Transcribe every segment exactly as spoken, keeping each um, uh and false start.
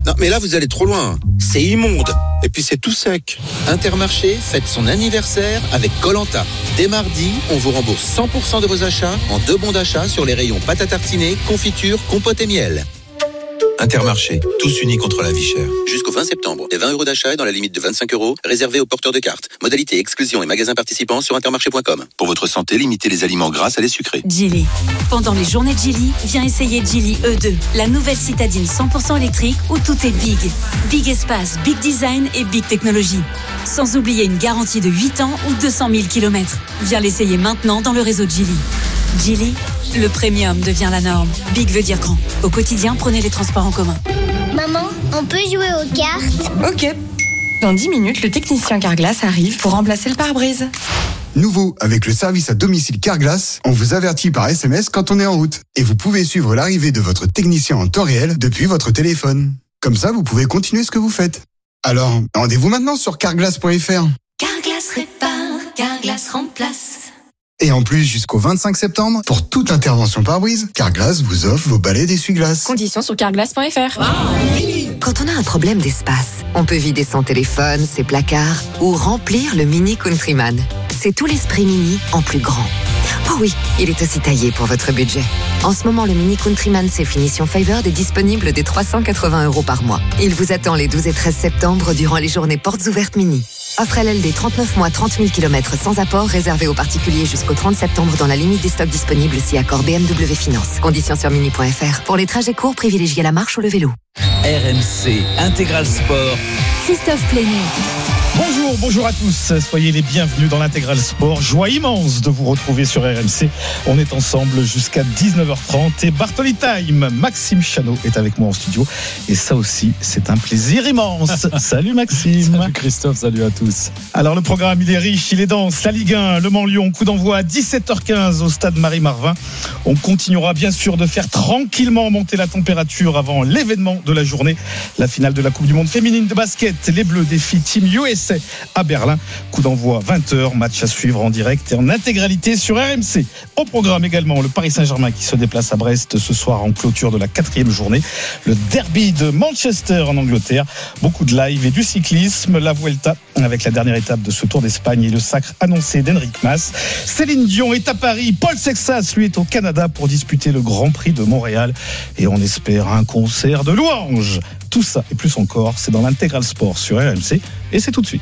Non, mais là, vous allez trop loin. C'est immonde. Et puis, c'est tout sec. Intermarché fête son anniversaire avec Koh-Lanta. Dès mardi, on vous rembourse cent pour cent de vos achats en deux bons d'achat sur les rayons pâte à tartiner, confiture, compote et miel. Intermarché, tous unis contre la vie chère. Jusqu'au vingt septembre, des vingt euros d'achat et dans la limite de vingt-cinq euros, réservés aux porteurs de cartes. Modalité, exclusion et magasins participants sur intermarché point com. Pour votre santé, limitez les aliments gras à les sucrés. Geely. Pendant les journées de Geely, viens essayer Geely E deux, la nouvelle citadine cent pour cent électrique où tout est big. Big espace, big design et big technologie. Sans oublier une garantie de huit ans ou deux cent mille kilomètres. Viens l'essayer maintenant dans le réseau Geely. Geely, le premium devient la norme. Big veut dire grand. Au quotidien, prenez les transports en commun. Maman, on peut jouer aux cartes ? Ok. Dans dix minutes, le technicien Carglass arrive pour remplacer le pare-brise. Nouveau, avec le service à domicile Carglass, on vous avertit par S M S quand on est en route. Et vous pouvez suivre l'arrivée de votre technicien en temps réel depuis votre téléphone. Comme ça, vous pouvez continuer ce que vous faites. Alors, rendez-vous maintenant sur carglass point f r. Carglass répare, Carglass remplace. Et en plus, jusqu'au vingt-cinq septembre, pour toute intervention pare-brise, Carglass vous offre vos balais d'essuie-glace. Conditions sur carglass point f r. Quand on a un problème d'espace, on peut vider son téléphone, ses placards ou remplir le Mini Countryman. C'est tout l'esprit Mini en plus grand. Oh oui, il est aussi taillé pour votre budget. En ce moment, le Mini Countryman C Finition Favored est disponible dès trois cent quatre-vingts euros par mois. Il vous attend les douze et treize septembre durant les journées portes ouvertes Mini. Offre L L D trente-neuf mois, trente mille kilomètres sans apport, réservé aux particuliers jusqu'au trente septembre dans la limite des stocks disponibles si accord B M W Finance. Conditions sur mini point f r. Pour les trajets courts, privilégiez la marche ou le vélo. R M C Intégral Sport. Christophe Plénier. Bonjour, bonjour à tous, soyez les bienvenus dans l'Intégral Sport. Joie immense de vous retrouver sur R M C. On est ensemble jusqu'à dix-neuf heures trente et Bartoli Time. Maxime Chanot est avec moi en studio et ça aussi, c'est un plaisir immense. Salut Maxime. Salut Christophe, salut à tous. Alors le programme, il est riche, il est dense. La Ligue un, Le Mans-Lyon, coup d'envoi à dix-sept heures quinze au stade Marie-Marvin. On continuera bien sûr de faire tranquillement monter la température avant l'événement de la journée, la finale de la Coupe du Monde féminine de basket. Les Bleus défient Team U S A à Berlin. Coup d'envoi vingt heures, match à suivre en direct et en intégralité sur R M C. Au programme également le Paris Saint-Germain qui se déplace à Brest ce soir en clôture de la quatrième journée. Le derby de Manchester en Angleterre. Beaucoup de live et du cyclisme. La Vuelta avec la dernière étape de ce Tour d'Espagne et le sacre annoncé d'Enric Mas. Céline Dion est à Paris. Paul Sexas, lui, est au Canada pour disputer le Grand Prix de Montréal. Et on espère un concert de louanges. Tout ça et plus encore, c'est dans l'Intégral Sport sur R M C et c'est tout de suite.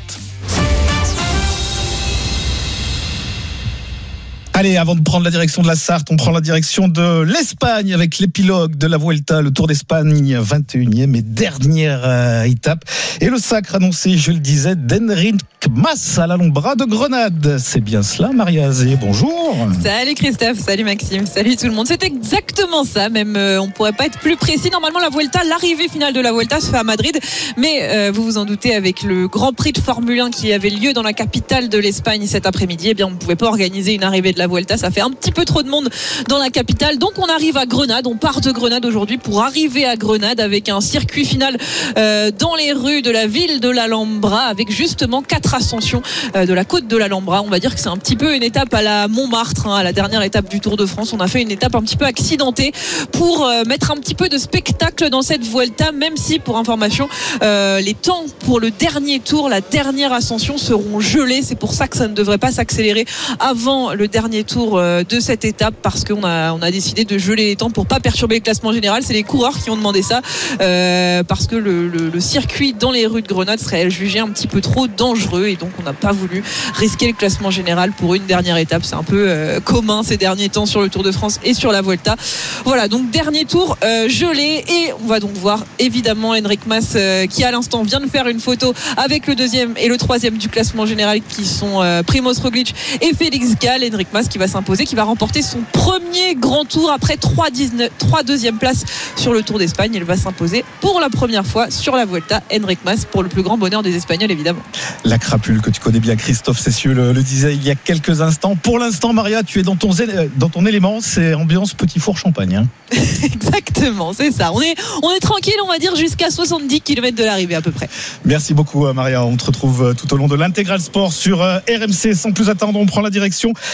Allez, avant de prendre la direction de la Sarthe, on prend la direction de l'Espagne avec l'épilogue de la Vuelta, le Tour d'Espagne, vingt et unième et dernière euh, étape. Et le sacre annoncé, je le disais, d'Enric Mas à l'Alhambra de Grenade. C'est bien cela, Maria Azé, bonjour. Salut Christophe, salut Maxime, salut tout le monde. C'est exactement ça, même euh, on pourrait pas être plus précis. Normalement, la Vuelta, l'arrivée finale de la Vuelta se fait à Madrid. Mais euh, vous vous en doutez, avec le Grand Prix de Formule un qui avait lieu dans la capitale de l'Espagne cet après-midi, eh bien, on ne pouvait pas organiser une arrivée de la Vuelta, ça fait un petit peu trop de monde dans la capitale, donc on arrive à Grenade, on part de Grenade aujourd'hui pour arriver à Grenade avec un circuit final euh, dans les rues de la ville de l'Alhambra avec justement quatre ascensions euh, de la côte de l'Alhambra. On va dire que c'est un petit peu une étape à la Montmartre, hein, à la dernière étape du Tour de France. On a fait une étape un petit peu accidentée pour euh, mettre un petit peu de spectacle dans cette Vuelta, même si pour information euh, les temps pour le dernier tour, la dernière ascension seront gelés. C'est pour ça que ça ne devrait pas s'accélérer avant le dernier tour de cette étape, parce qu'on a, on a décidé de geler les temps pour pas perturber le classement général. C'est les coureurs qui ont demandé ça euh, parce que le, le, le circuit dans les rues de Grenade serait jugé un petit peu trop dangereux et donc on n'a pas voulu risquer le classement général pour une dernière étape. C'est un peu euh, commun ces derniers temps sur le Tour de France et sur la Vuelta. Voilà, donc dernier tour euh, gelé et on va donc voir évidemment Enric Mas euh, qui à l'instant vient de faire une photo avec le deuxième et le troisième du classement général qui sont euh, Primož Roglič et Félix Gall. Enric Mas qui va s'imposer, qui va remporter son premier grand tour après trois deuxième places sur le Tour d'Espagne. Il va s'imposer pour la première fois sur la Vuelta. Enric Mas, pour le plus grand bonheur des Espagnols évidemment. La crapule que tu connais bien, Christophe Cessieux le, le disait il y a quelques instants. Pour l'instant, Maria, tu es dans ton, dans ton élément, c'est ambiance petit four champagne. Hein. Exactement, c'est ça. On est, on est tranquille, on va dire jusqu'à soixante-dix kilomètres de l'arrivée à peu près. Merci beaucoup Maria, on te retrouve tout au long de l'Intégral Sport sur R M C. Sans plus attendre, on prend la direction du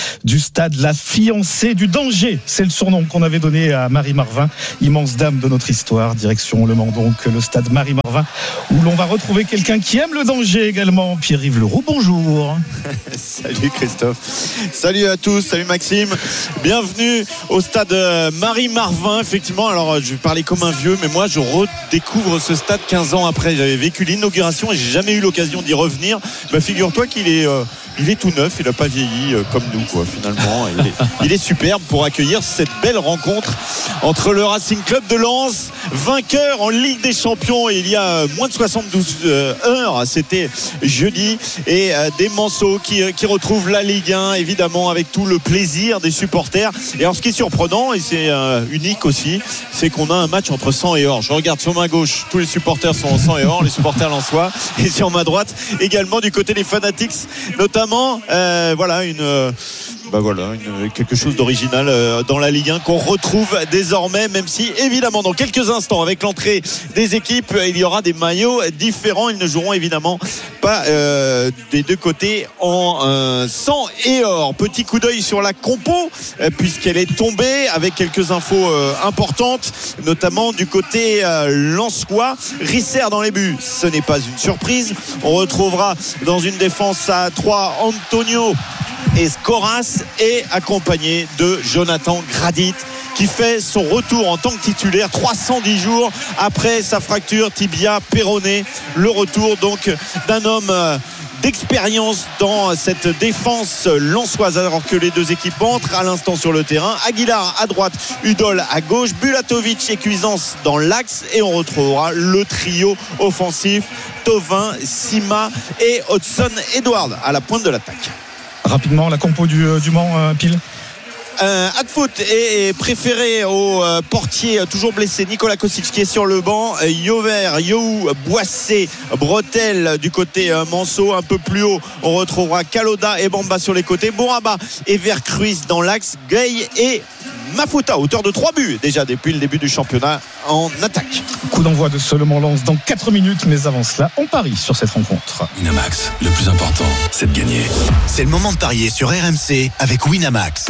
stade, la fiancée du danger. C'est le surnom qu'on avait donné à Marie Marvin, immense dame de notre histoire. Direction Le Mans, donc le stade Marie Marvin, où l'on va retrouver quelqu'un qui aime le danger également. Pierre-Yves Leroux, bonjour. Salut Christophe. Salut à tous. Salut Maxime. Bienvenue au stade Marie Marvin. Effectivement, alors je vais parler comme un vieux, mais moi je redécouvre ce stade quinze ans après. J'avais vécu l'inauguration et j'ai jamais eu l'occasion d'y revenir. Bah, figure-toi qu'il est, euh, il est tout neuf. Il n'a pas vieilli euh, comme nous, quoi. Finalement, il est, il est superbe pour accueillir cette belle rencontre entre le Racing Club de Lens, vainqueur en Ligue des Champions il y a moins de soixante-douze heures. C'était jeudi, et euh, des Manceaux qui, qui retrouvent la Ligue un, évidemment, avec tout le plaisir des supporters. Et alors, ce qui est surprenant, et c'est euh, unique aussi, c'est qu'on a un match entre sang et or. Je regarde sur ma gauche, tous les supporters sont en sang et or, les supporters lensois, et sur ma droite également du côté des Fanatics, notamment euh, voilà une euh, bah voilà une, quelque chose d'original euh, dans la Ligue un qu'on retrouve désormais, même si évidemment dans quelques instants, avec l'entrée des équipes, il y aura des maillots différents. Ils ne joueront évidemment pas euh, des deux côtés en euh, sang et or. Petit coup d'œil sur la compo, euh, puisqu'elle est tombée, avec quelques infos euh, importantes, notamment du côté euh, lensois. Risser dans les buts, ce n'est pas une surprise. On retrouvera dans une défense à trois Antonio et Scoras, et accompagné de Jonathan Gradit, qui fait son retour en tant que titulaire trois cent dix jours après sa fracture tibia péroné. Le retour donc d'un homme d'expérience dans cette défense lensoise, alors que les deux équipes entrent à l'instant sur le terrain. Aguilar à droite, Udol à gauche, Bulatovic et Cuisance dans l'axe, et on retrouvera le trio offensif Thauvin, Sima et Hudson Edward à la pointe de l'attaque. Rapidement, la compo du, du Mans, euh, Pile. Euh, Hadfoot est préféré au euh, portier euh, toujours blessé Nicolas Kosic, qui est sur le banc. euh, Yover, You, Boissé, Bretel du côté euh, Manceau. Un peu plus haut, on retrouvera Kaloda et Bamba sur les côtés, Bouraba et Vercruis dans l'axe, Gay et Mafuta, auteur de trois buts déjà depuis le début du championnat en attaque. Coup d'envoi de ce Le Mans Lens dans quatre minutes, mais avant cela, on parie sur cette rencontre. Winamax, le plus important, c'est de gagner. C'est le moment de parier sur R M C avec Winamax.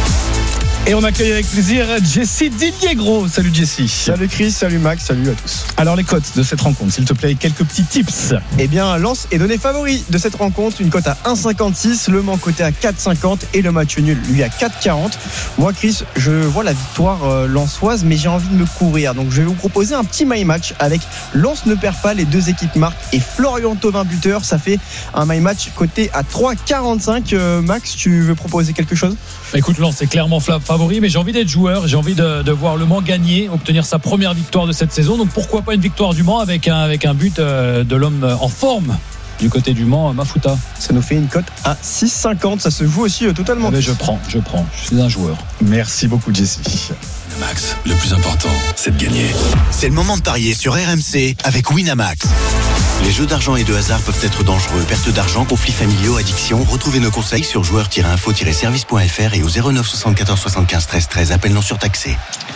Et on accueille avec plaisir Jessie Dillier-Gros. Salut Jessie. Salut Chris, salut Max, salut à tous. Alors les cotes de cette rencontre, s'il te plaît, quelques petits tips. Eh bien, Lens est donné favori de cette rencontre, une cote à un virgule cinquante-six, Le Mans coté à quatre virgule cinquante et le match nul, lui, à quatre virgule quarante. Moi Chris, je vois la victoire euh, lensoise, mais j'ai envie de me courir. Donc je vais vous proposer un petit my match avec Lens ne perd pas, les deux équipes marquent, et Florian Thauvin buteur. Ça fait un my match coté à trois virgule quarante-cinq. euh, Max, tu veux proposer quelque chose? Écoute, Lens c'est clairement favori, mais j'ai envie d'être joueur, j'ai envie de, de voir Le Mans gagner, obtenir sa première victoire de cette saison. Donc pourquoi pas une victoire du Mans avec un, avec un but de l'homme en forme du côté du Mans, Mafuta. Ça nous fait une cote à six virgule cinquante. Ça se joue aussi totalement. Mais je prends, je prends. Je suis un joueur. Merci beaucoup Jessie. Max, le plus important, c'est de gagner. C'est le moment de parier sur R M C avec Winamax. Les jeux d'argent et de hasard peuvent être dangereux. Perte d'argent, conflits familiaux, addiction. Retrouvez nos conseils sur joueurs tiret info tiret service point f r et au zéro neuf soixante-quatorze soixante-quinze treize treize. Appel non surtaxé.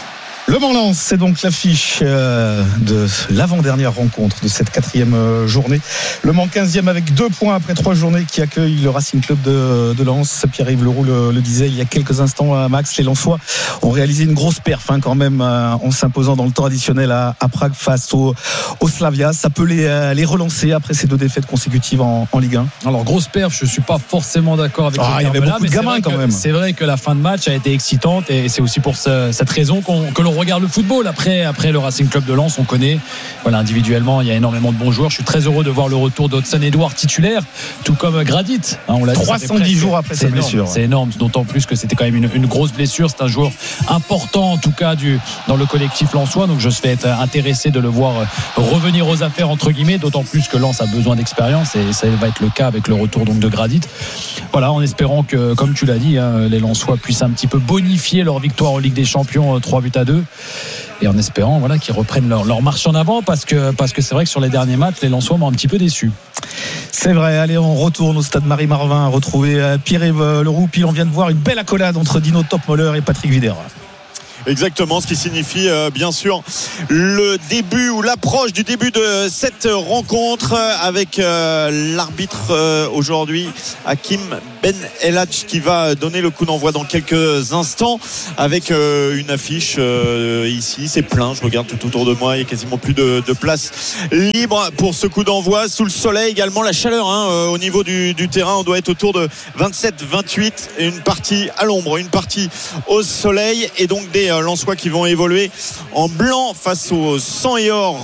Le Mans Lens, c'est donc l'affiche euh, de l'avant-dernière rencontre de cette quatrième euh, journée. Le Mans quinzième avec deux points après trois journées, qui accueille le Racing Club de, de Lens. Pierre-Yves Leroux le, le disait il y a quelques instants à Max. Les Lensois ont réalisé une grosse perf hein, quand même euh, en s'imposant dans le temps additionnel à, à Prague face au, au Slavia. Ça peut les, euh, les relancer après ces deux défaites consécutives en, en Ligue un. Alors grosse perf, je ne suis pas forcément d'accord avec ah, il y avait beaucoup de gamins quand même. C'est vrai que la fin de match a été excitante, et c'est aussi pour ce, cette raison qu'on, que l'on regarde le football. Après, après le Racing Club de Lens, on connaît, voilà, individuellement, il y a énormément de bons joueurs. Je suis très heureux de voir le retour d'Hudson Edward titulaire, tout comme Gradit. Hein, on l'a trois cent dix jours après sa blessure. C'est énorme, d'autant plus que c'était quand même une, une grosse blessure. C'est un joueur important, en tout cas, du, dans le collectif lensois. Donc je vais être intéressé de le voir revenir aux affaires, entre guillemets, d'autant plus que Lens a besoin d'expérience, et ça va être le cas avec le retour donc de Gradit. Voilà, en espérant que, comme tu l'as dit, hein, les Lensois puissent un petit peu bonifier leur victoire en Ligue des Champions, trois buts à deux. Et en espérant voilà, qu'ils reprennent leur, leur marche en avant, parce que, parce que c'est vrai que sur les derniers matchs, les Lensois m'ont un petit peu déçu. C'est vrai. Allez, on retourne au stade Marie-Marvin, retrouver Pierre-Yves Leroux. Puis on vient de voir une belle accolade entre Dino Topmoller et Patrick Vieira. Exactement, ce qui signifie euh, bien sûr le début ou l'approche du début de cette rencontre avec euh, l'arbitre euh, aujourd'hui, Hakim Ben Elhadj, qui va donner le coup d'envoi dans quelques instants avec euh, une affiche euh, ici, c'est plein, je regarde tout autour de moi, il y a quasiment plus de, de place libre pour ce coup d'envoi, sous le soleil également, la chaleur hein, euh, au niveau du, du terrain, on doit être autour de vingt-sept vingt-huit, et une partie à l'ombre, une partie au soleil, et donc des euh, Lensois qui vont évoluer en blanc face au sang et or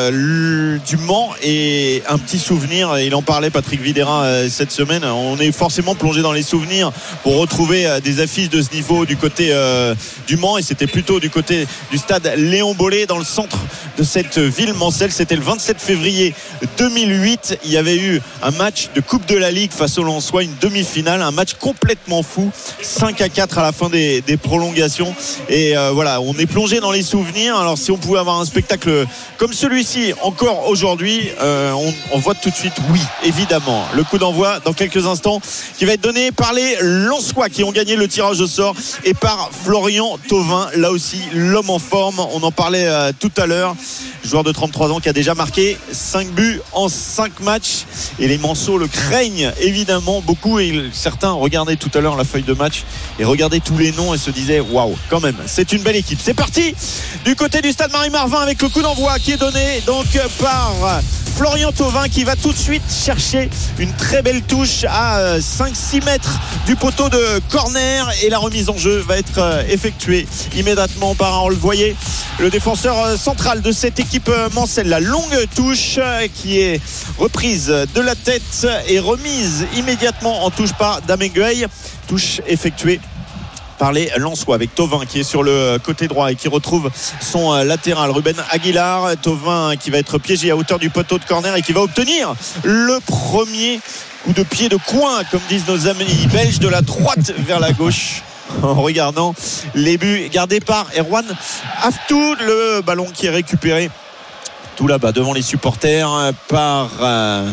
euh, du Mans. Et un petit souvenir, il en parlait Patrick Vidéra euh, cette semaine, on est forcément plongé dans les souvenirs pour retrouver euh, des affiches de ce niveau du côté euh, du Mans, et c'était plutôt du côté du stade Léon Bollé dans le centre de cette ville mancelle. C'était le vingt-sept février deux mille huit, il y avait eu un match de Coupe de la Ligue face au Lensois, une demi-finale, un match complètement fou, cinq à quatre à la fin des, des prolongations, et euh, voilà, on est plongé dans les souvenirs. Alors si on pouvait avoir un spectacle comme celui-ci encore aujourd'hui, euh, on, on vote tout de suite oui, évidemment. Le coup d'envoi dans quelques instants qui va être donné par les Lensois qui ont gagné le tirage au sort, et par Florian Thauvin, là aussi l'homme en forme, on en parlait euh, tout à l'heure, joueur de trente-trois ans qui a déjà marqué cinq buts en cinq matchs, et les Manceaux le craignent évidemment beaucoup, et certains regardaient tout à l'heure la feuille de match et regardaient tous les noms et se disaient waouh, quand même c'est une belle équipe. C'est parti du côté du stade Marie-Marvin avec le coup d'envoi qui est donné donc par Florian Thauvin, qui va tout de suite chercher une très belle touche à cinq six mètres du poteau de corner, et la remise en jeu va être effectuée immédiatement par, on le voyait, le défenseur central de cette équipe mancelle. La longue touche qui est reprise de la tête et remise immédiatement en touche par Damegueil, touche effectuée par les Lensois avec Thauvin qui est sur le côté droit et qui retrouve son latéral Ruben Aguilar. Thauvin qui va être piégé à hauteur du poteau de corner et qui va obtenir le premier coup de pied de coin, comme disent nos amis belges, de la droite vers la gauche, en regardant les buts gardés par Erwan Aftou. Le ballon qui est récupéré tout là-bas devant les supporters par euh,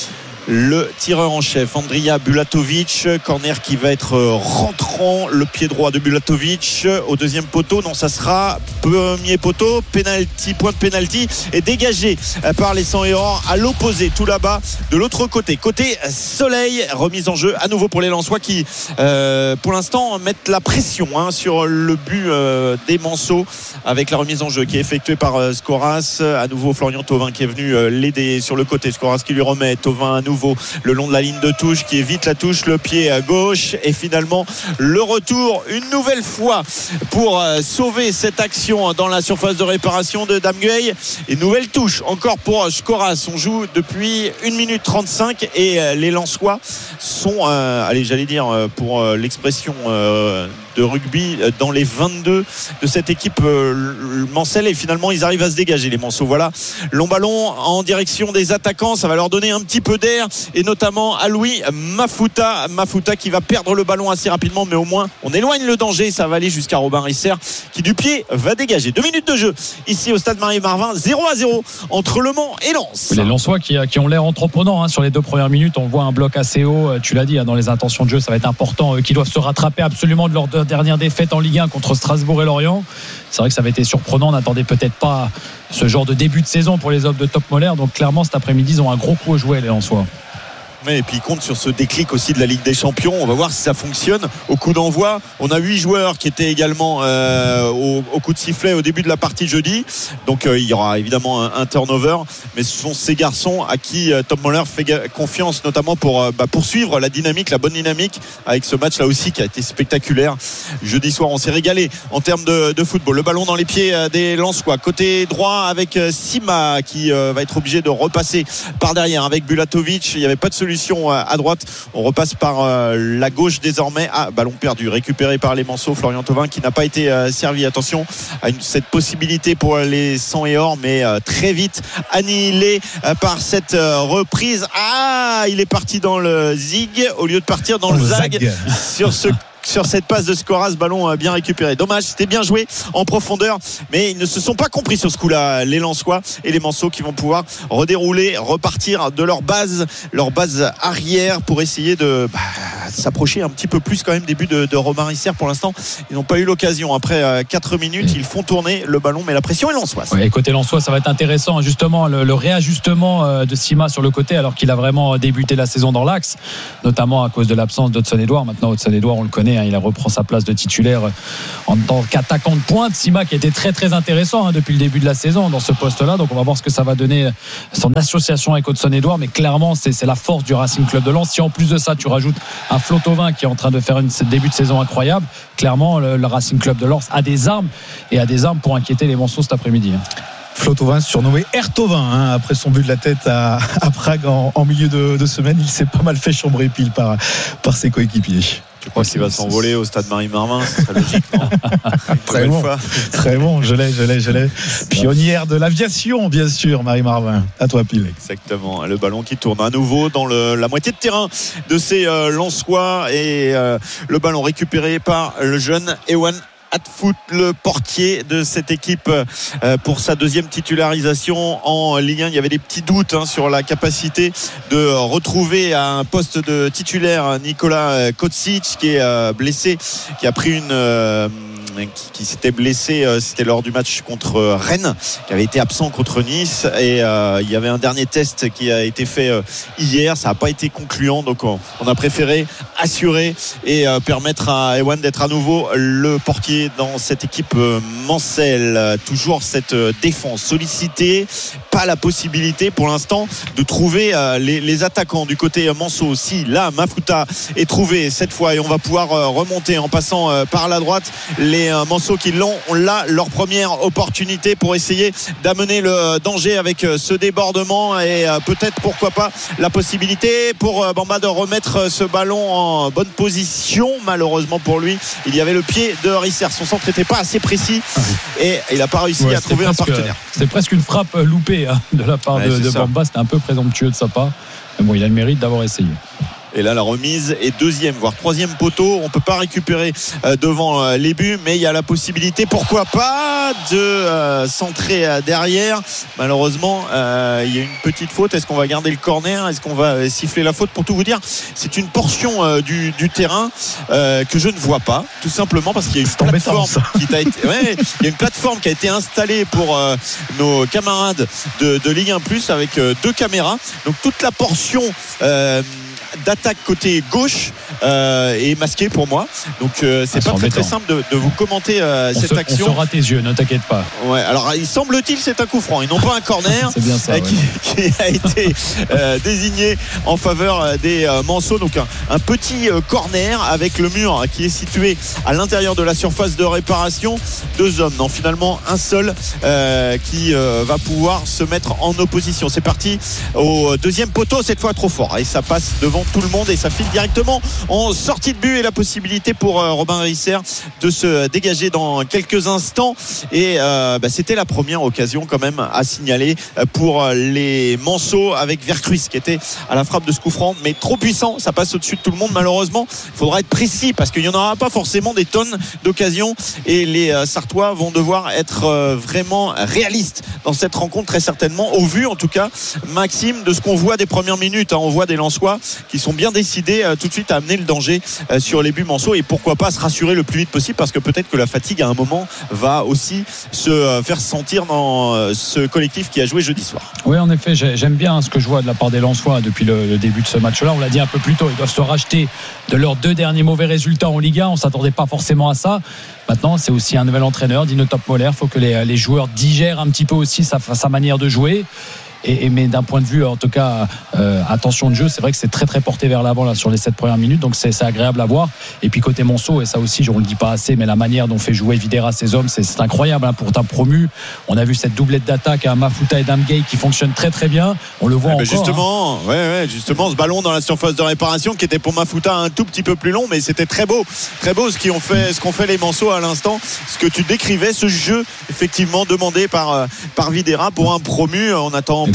le tireur en chef Andrija Bulatovic. Corner qui va être rentrant, le pied droit de Bulatovic au deuxième poteau, non ça sera premier poteau, penalty, point de penalty, et dégagé par les sang et or à l'opposé, tout là-bas de l'autre côté, côté soleil. Remise en jeu à nouveau pour les Lensois qui euh, pour l'instant mettent la pression hein, sur le but euh, des Manceaux, avec la remise en jeu qui est effectuée par euh, Scoras. À nouveau Florian Thauvin qui est venu euh, l'aider sur le côté, Scoras qui lui remet, Thauvin à nouveau le long de la ligne de touche, qui évite la touche, le pied à gauche, et finalement le retour une nouvelle fois pour euh, sauver cette action dans la surface de réparation de Damegueil, et nouvelle touche encore pour Scoras. On joue depuis une minute trente-cinq, et euh, les Lensois sont euh, allez j'allais dire euh, pour euh, l'expression euh, de rugby, dans les vingt-deux de cette équipe euh, mancelle, et finalement ils arrivent à se dégager les Manceaux. Voilà, long ballon en direction des attaquants, ça va leur donner un petit peu d'air, et notamment à Louis Mafuta Mafuta qui va perdre le ballon assez rapidement, mais au moins on éloigne le danger. Ça va aller jusqu'à Robin Risser qui du pied va dégager. Deux minutes de jeu ici au stade Marie-Marvin, zéro à zéro entre Le Mans et Lens. Les Lensois qui, qui ont l'air entreprenants hein, sur les deux premières minutes. On voit un bloc assez haut, tu l'as dit hein, dans les intentions de jeu, ça va être important, euh, qui doivent se rattraper absolument de leur dernière défaite en Ligue un contre Strasbourg et Lorient. C'est vrai que ça avait été surprenant, on n'attendait peut-être pas ce genre de début de saison pour les hommes de Top Moller, donc clairement cet après-midi ils ont un gros coup à jouer les Lensois. Et puis il compte sur ce déclic aussi de la Ligue des Champions. On va voir si ça fonctionne au coup d'envoi. On a huit joueurs qui étaient également euh, au, au coup de sifflet au début de la partie jeudi. Donc euh, il y aura évidemment un, un turnover. Mais ce sont ces garçons à qui euh, Tom Moller fait ga- confiance, notamment pour euh, bah, poursuivre la dynamique, la bonne dynamique, avec ce match là aussi qui a été spectaculaire. Jeudi soir, on s'est régalé en termes de, de football. Le ballon dans les pieds euh, des Lensois. Côté droit avec euh, Sima qui euh, va être obligé de repasser par derrière avec Bulatovic. Il n'y avait pas de solution à droite, on repasse par euh, la gauche désormais. Ah, ballon perdu, récupéré par les Manceaux. Florian Thauvin qui n'a pas été euh, servi. Attention à une, cette possibilité pour les sang et or, mais euh, très vite annihilé euh, par cette euh, reprise. Ah, il est parti dans le zig au lieu de partir dans, dans le zag, zag. sur ce sur cette passe de Scoras, ballon bien récupéré. Dommage, c'était bien joué en profondeur, mais ils ne se sont pas compris sur ce coup-là, les Lensois, et les Manceaux qui vont pouvoir redérouler, repartir de leur base, leur base arrière pour essayer de bah, s'approcher un petit peu plus quand même des buts de, de Robin Risser. Pour l'instant, ils n'ont pas eu l'occasion. Après euh, quatre minutes, ils font tourner le ballon, mais la pression est lensoise. Ouais, et côté lensois, ça va être intéressant justement le, le réajustement de Sima sur le côté, alors qu'il a vraiment débuté la saison dans l'axe, notamment à cause de l'absence d'Hudson-Edouard. Maintenant, Hudson-Edouard, on le connaît, hein, il reprend sa place de titulaire en tant qu'attaquant de pointe. Sima qui était très très intéressant hein, depuis le début de la saison dans ce poste-là. Donc on va voir ce que ça va donner, son association avec Hudson-Edouard. Mais clairement, c'est, c'est la force du Racing Club de Lens. Si en plus de ça, tu rajoutes un Flotovin qui est en train de faire un début de saison incroyable, clairement, le, le Racing Club de Lens a des armes et a des armes pour inquiéter les Monceaux cet après-midi. Flotovin, surnommé Ertovin, hein, après son but de la tête à, à Prague en, en milieu de, de semaine, il s'est pas mal fait chambrer pile par, par ses coéquipiers. Je crois qu'il va s'envoler au stade Marie-Marvin, c'est très logique, non? Très bon, très bon, je l'ai, je l'ai, je l'ai. Pionnière de l'aviation, bien sûr, Marie-Marvin. À toi, pile. Exactement. Le ballon qui tourne à nouveau dans le, la moitié de terrain de ces euh, Lensois et euh, le ballon récupéré par le jeune Ewan Atfoot, le portier de cette équipe euh, pour sa deuxième titularisation en Ligue un. Il y avait des petits doutes hein, sur la capacité de retrouver à un poste de titulaire Nicolas Kocic qui est euh, blessé, qui a pris une euh, qui, qui s'était blessé, euh, c'était lors du match contre Rennes, qui avait été absent contre Nice, et euh, il y avait un dernier test qui a été fait euh, hier, ça n'a pas été concluant, donc on, on a préféré assurer et euh, permettre à Ewan d'être à nouveau le portier dans cette équipe euh, Mancel. Toujours cette euh, défense sollicitée, pas la possibilité pour l'instant de trouver euh, les, les attaquants du côté Manceau. Si là Mafuta est trouvé cette fois, et on va pouvoir euh, remonter en passant euh, par la droite, les euh, Manceau qui l'ont, on l'a, leur première opportunité pour essayer d'amener le danger avec euh, ce débordement, et euh, peut-être pourquoi pas la possibilité pour euh, Bamba de remettre ce ballon en bonne position. Malheureusement pour lui, il y avait le pied de Risser, son centre n'était pas assez précis et il n'a pas réussi ouais, à trouver presque, un partenaire. C'était presque une frappe loupée hein, de la part ouais, de, de Bamba, c'était un peu présomptueux de sa part, mais bon, il a le mérite d'avoir essayé. Et là, la remise est deuxième, voire troisième poteau. On ne peut pas récupérer euh, devant euh, les buts, mais il y a la possibilité, pourquoi pas, de euh, centrer euh, derrière. Malheureusement, euh, il y a une petite faute. Est-ce qu'on va garder le corner? Est-ce qu'on va siffler la faute? Pour tout vous dire, c'est une portion euh, du, du terrain euh, que je ne vois pas, tout simplement parce qu'il y a une plateforme qui a été, ouais, il y a une plateforme qui a été installée pour euh, nos camarades de, de Ligue un plus, avec euh, deux caméras. Donc toute la portion euh, d'attaque côté gauche euh, est masqué pour moi, donc euh, c'est ah, pas très, très simple de, de vous commenter euh, cette se, action. On saura tes yeux, ne t'inquiète pas. Ouais, alors il semble-t-il c'est un coup franc, ils n'ont pas un corner. C'est bien ça, euh, ouais. qui, qui a été euh, désigné en faveur des euh, Manceaux, donc un, un petit euh, corner avec le mur qui est situé à l'intérieur de la surface de réparation. Deux hommes, non finalement un seul euh, qui euh, va pouvoir se mettre en opposition. C'est parti au deuxième poteau, cette fois trop fort, et ça passe devant tout le monde et ça file directement en sortie de but, et la possibilité pour euh, Robin Risser de se dégager dans quelques instants, et euh, bah, c'était la première occasion quand même à signaler pour les Manceaux, avec Vercruis qui était à la frappe de ce coup franc, mais trop puissant, ça passe au-dessus de tout le monde. Malheureusement, il faudra être précis parce qu'il n'y en aura pas forcément des tonnes d'occasions, et les euh, Sartois vont devoir être euh, vraiment réalistes dans cette rencontre, très certainement, au vu en tout cas, Maxime, de ce qu'on voit des premières minutes, hein. On voit des Lensois qui sont bien décidés euh, tout de suite à amener le danger euh, sur les buts Manceaux, et pourquoi pas se rassurer le plus vite possible, parce que peut-être que la fatigue à un moment va aussi se euh, faire sentir dans euh, ce collectif qui a joué jeudi soir. Oui, en effet, j'aime bien ce que je vois de la part des Lensois depuis le, le début de ce match-là. On l'a dit un peu plus tôt, ils doivent se racheter de leurs deux derniers mauvais résultats en Ligue un. On ne s'attendait pas forcément à ça. Maintenant, c'est aussi un nouvel entraîneur, Dino Top-Moller. Il faut que les, les joueurs digèrent un petit peu aussi sa, sa manière de jouer. Et, et, mais d'un point de vue, en tout cas, euh, attention de jeu, c'est vrai que c'est très très porté vers l'avant là sur les sept premières minutes, donc c'est, c'est agréable à voir. Et puis côté Monceau, et ça aussi, on le dit pas assez, mais la manière dont fait jouer Videra ses hommes, c'est, c'est incroyable hein, pour un promu. On a vu cette doublette d'attaque à Mafuta et Damgay qui fonctionne très très bien. On le voit ouais, encore. Justement, hein. ouais, ouais, justement, ce ballon dans la surface de réparation qui était pour Mafuta un tout petit peu plus long, mais c'était très beau, très beau ce qu'ils ont fait, ce qu'ont fait les Manceaux à l'instant, ce que tu décrivais, ce jeu effectivement demandé par par Videra pour un promu. On attend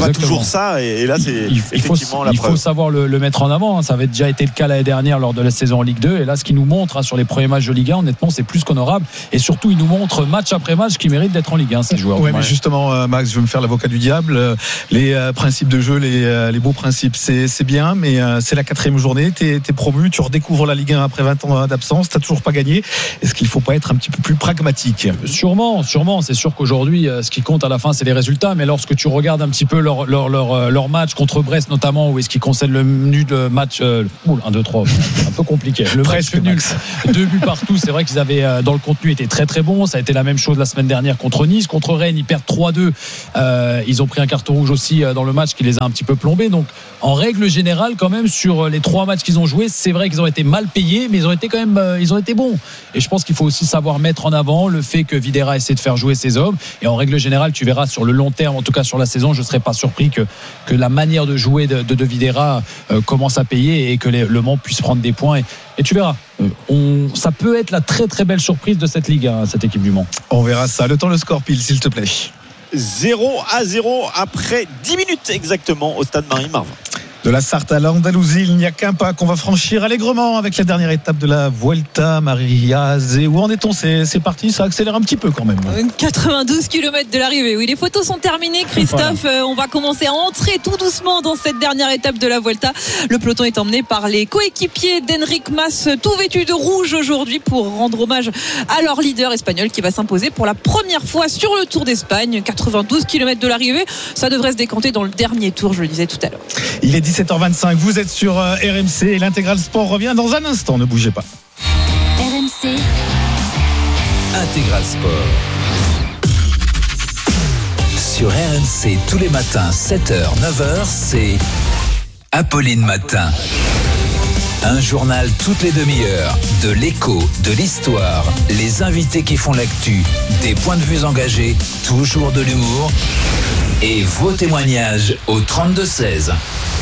pas Exactement. toujours ça. Et, et là, c'est il, il faut, effectivement la il preuve. faut savoir le, le mettre en avant. Ça avait déjà été le cas l'année dernière lors de la saison en Ligue deux. Et là, ce qu'il nous montre hein, sur les premiers matchs de Ligue un, honnêtement, c'est plus qu'honorable. Et surtout, il nous montre match après match qu'ils méritent d'être en Ligue un, ces joueurs. Ouais, mais justement, euh, Max, je veux me faire l'avocat du diable. Euh, les euh, principes de jeu, les, euh, les beaux principes, c'est, c'est bien, mais euh, c'est la quatrième journée. T'es, t'es promu, tu redécouvres la Ligue un après vingt ans d'absence. T'as toujours pas gagné. Est-ce qu'il faut pas être un petit peu plus pragmatique? Sûrement, sûrement. C'est sûr qu'aujourd'hui, euh, ce qui compte à la fin, c'est les résultats. Mais lorsque tu regardes un petit peu leur, leur, leur, leur match contre Brest, notamment, où est-ce qu'ils concèdent le nul de match, euh, un, deux, trois, un peu compliqué. Le Presque match nul, deux buts partout. C'est vrai qu'ils avaient, euh, dans le contenu, été très très bons. Ça a été la même chose la semaine dernière contre Nice. Contre Rennes, ils perdent trois deux. Euh, ils ont pris un carton rouge aussi euh, dans le match qui les a un petit peu plombés. Donc, en règle générale, quand même, sur les trois matchs qu'ils ont joués, c'est vrai qu'ils ont été mal payés, mais ils ont été quand même, euh, ils ont été bons. Et je pense qu'il faut aussi savoir mettre en avant le fait que Videra essaie de faire jouer ses hommes. Et en règle générale, tu verras sur le long terme, en tout cas sur la saison, je ne serais pas surpris que, que la manière de jouer de, de, de Videra euh, commence à payer et que les, le Mans puisse prendre des points. Et, et tu verras, euh, on, ça peut être la très très belle surprise de cette Ligue, hein, cette équipe du Mans. On verra ça. Le temps, le score pile, s'il te plaît. zéro à zéro après dix minutes exactement au stade Marie-Marvin. De la Sarthe à l'Andalousie, il n'y a qu'un pas qu'on va franchir allègrement avec la dernière étape de la Vuelta. Maria Zé, où en est-on? c'est, c'est parti, ça accélère un petit peu quand même. quatre-vingt-douze kilomètres de l'arrivée. Oui, les photos sont terminées, Christophe. Voilà. On va commencer à entrer tout doucement dans cette dernière étape de la Vuelta. Le peloton est emmené par les coéquipiers d'Enric Mas, tout vêtus de rouge aujourd'hui pour rendre hommage à leur leader espagnol qui va s'imposer pour la première fois sur le Tour d'Espagne. quatre-vingt-douze kilomètres de l'arrivée. Ça devrait se décanter dans le dernier tour, je le disais tout à l'heure. Il est dix-sept heures vingt-cinq, vous êtes sur R M C et l'Intégral Sport revient dans un instant, ne bougez pas. R M C Intégral Sport. Sur R M C tous les matins, sept heures, neuf heures, c'est Apolline Matin. Un journal toutes les demi-heures, de l'écho, de l'histoire, les invités qui font l'actu, des points de vue engagés, toujours de l'humour et vos témoignages au trente-deux seize.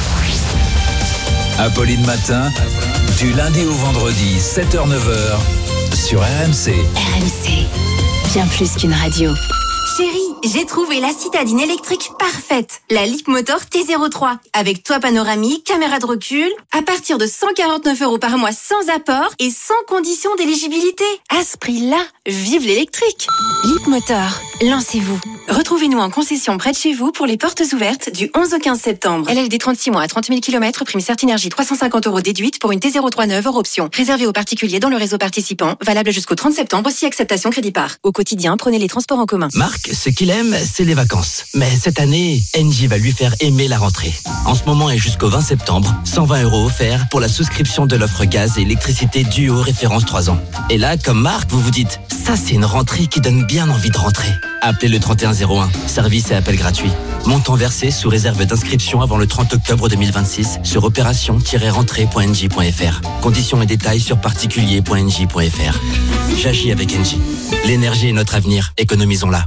Apolline Matin, du lundi au vendredi, sept heures neuf heures, sur R M C. R M C, bien plus qu'une radio. Chérie, j'ai trouvé la citadine électrique parfaite. La Leapmotor T zéro trois. Avec toit panoramique, caméra de recul. À partir de cent quarante-neuf euros par mois sans apport et sans condition d'éligibilité. À ce prix-là, vive l'électrique. Leapmotor, lancez-vous. Retrouvez-nous en concession près de chez vous pour les portes ouvertes du onze au quinze septembre. L L D trente-six mois à trente mille kilomètres, prime Certinergie trois cent cinquante euros déduite pour une T zéro trois neuve hors option. Réservé aux particuliers dans le réseau participant. Valable jusqu'au trente septembre, si acceptation crédit par. Au quotidien, prenez les transports en commun. Marc, ce qu'il aime, c'est les vacances. Mais cette année, Engie va lui faire aimer la rentrée. En ce moment et jusqu'au vingt septembre, cent vingt euros offerts pour la souscription de l'offre gaz et électricité Duo référence trois ans. Et là, comme Marc, vous vous dites, ça c'est une rentrée qui donne bien envie de rentrer. Appelez le trente et un zéro un, service et appel gratuit. Montant versé sous réserve d'inscription avant le trente octobre deux mille vingt-six sur opération tiret rentrée point n j point f r. Conditions et détails sur particulier point n j point f r. J'agis avec Engie. L'énergie est notre avenir, économisons-la.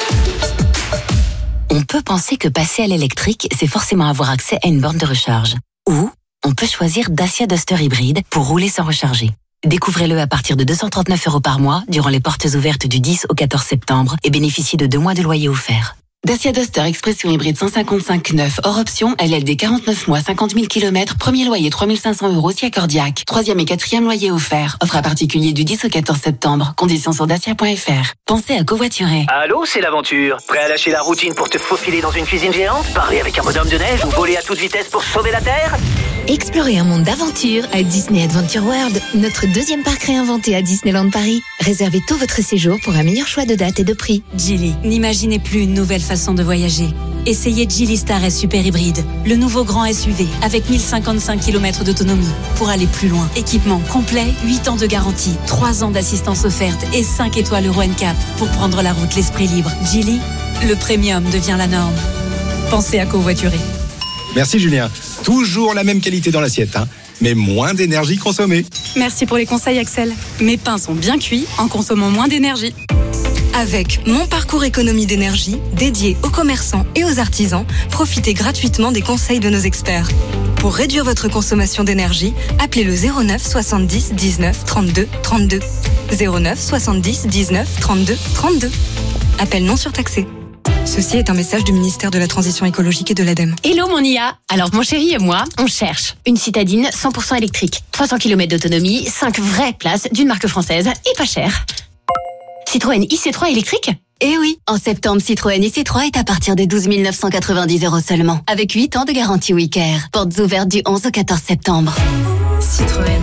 On peut penser que passer à l'électrique, c'est forcément avoir accès à une borne de recharge. Ou on peut choisir Dacia Duster hybride pour rouler sans recharger. Découvrez-le à partir de deux cent trente-neuf euros par mois durant les portes ouvertes du dix au quatorze septembre et bénéficiez de deux mois de loyer offert. Dacia Duster Expression hybride cent cinquante-cinq neuf hors option, L L D quarante-neuf mois, cinquante mille kilomètres, premier loyer trois mille cinq cents euros si accordiaque. Troisième et quatrième loyer offert. Offre à particulier du dix au quatorze septembre. Conditions sur dacia point f r. Pensez à covoiturer. Allô, c'est l'aventure. Prêt à lâcher la routine pour te faufiler dans une cuisine géante? Parler avec un bonhomme de neige ou voler à toute vitesse pour sauver la Terre? Explorez un monde d'aventure à Disney Adventure World, notre deuxième parc réinventé à Disneyland Paris. Réservez tout votre séjour pour un meilleur choix de date et de prix. Geely, n'imaginez plus une nouvelle façon de voyager. Essayez Geely Star S Super Hybride, le nouveau grand S U V avec mille cinquante-cinq kilomètres d'autonomie pour aller plus loin. Équipement complet, huit ans de garantie, trois ans d'assistance offerte et cinq étoiles Euro N C A P pour prendre la route l'esprit libre. Geely, le premium devient la norme. Pensez à covoiturer. Merci Julien. Toujours la même qualité dans l'assiette, hein, mais moins d'énergie consommée. Merci pour les conseils Axel. Mes pains sont bien cuits en consommant moins d'énergie. Avec Mon Parcours Économie d'énergie, dédié aux commerçants et aux artisans, profitez gratuitement des conseils de nos experts. Pour réduire votre consommation d'énergie, appelez le zéro neuf soixante-dix dix-neuf trente-deux trente-deux. zéro neuf soixante-dix dix-neuf trente-deux trente-deux. Appel non surtaxé. Ceci est un message du ministère de la Transition écologique et de l'ADEME. Hello mon I A. Alors mon chéri et moi, on cherche une citadine cent pour cent électrique. trois cents kilomètres d'autonomie, cinq vraies places d'une marque française et pas cher. Citroën I C trois électrique ? Eh oui, en septembre, Citroën I C trois est à partir de douze mille neuf cent quatre-vingt-dix euros seulement, avec huit ans de garantie Wicare. Portes ouvertes du onze au quatorze septembre. Citroën.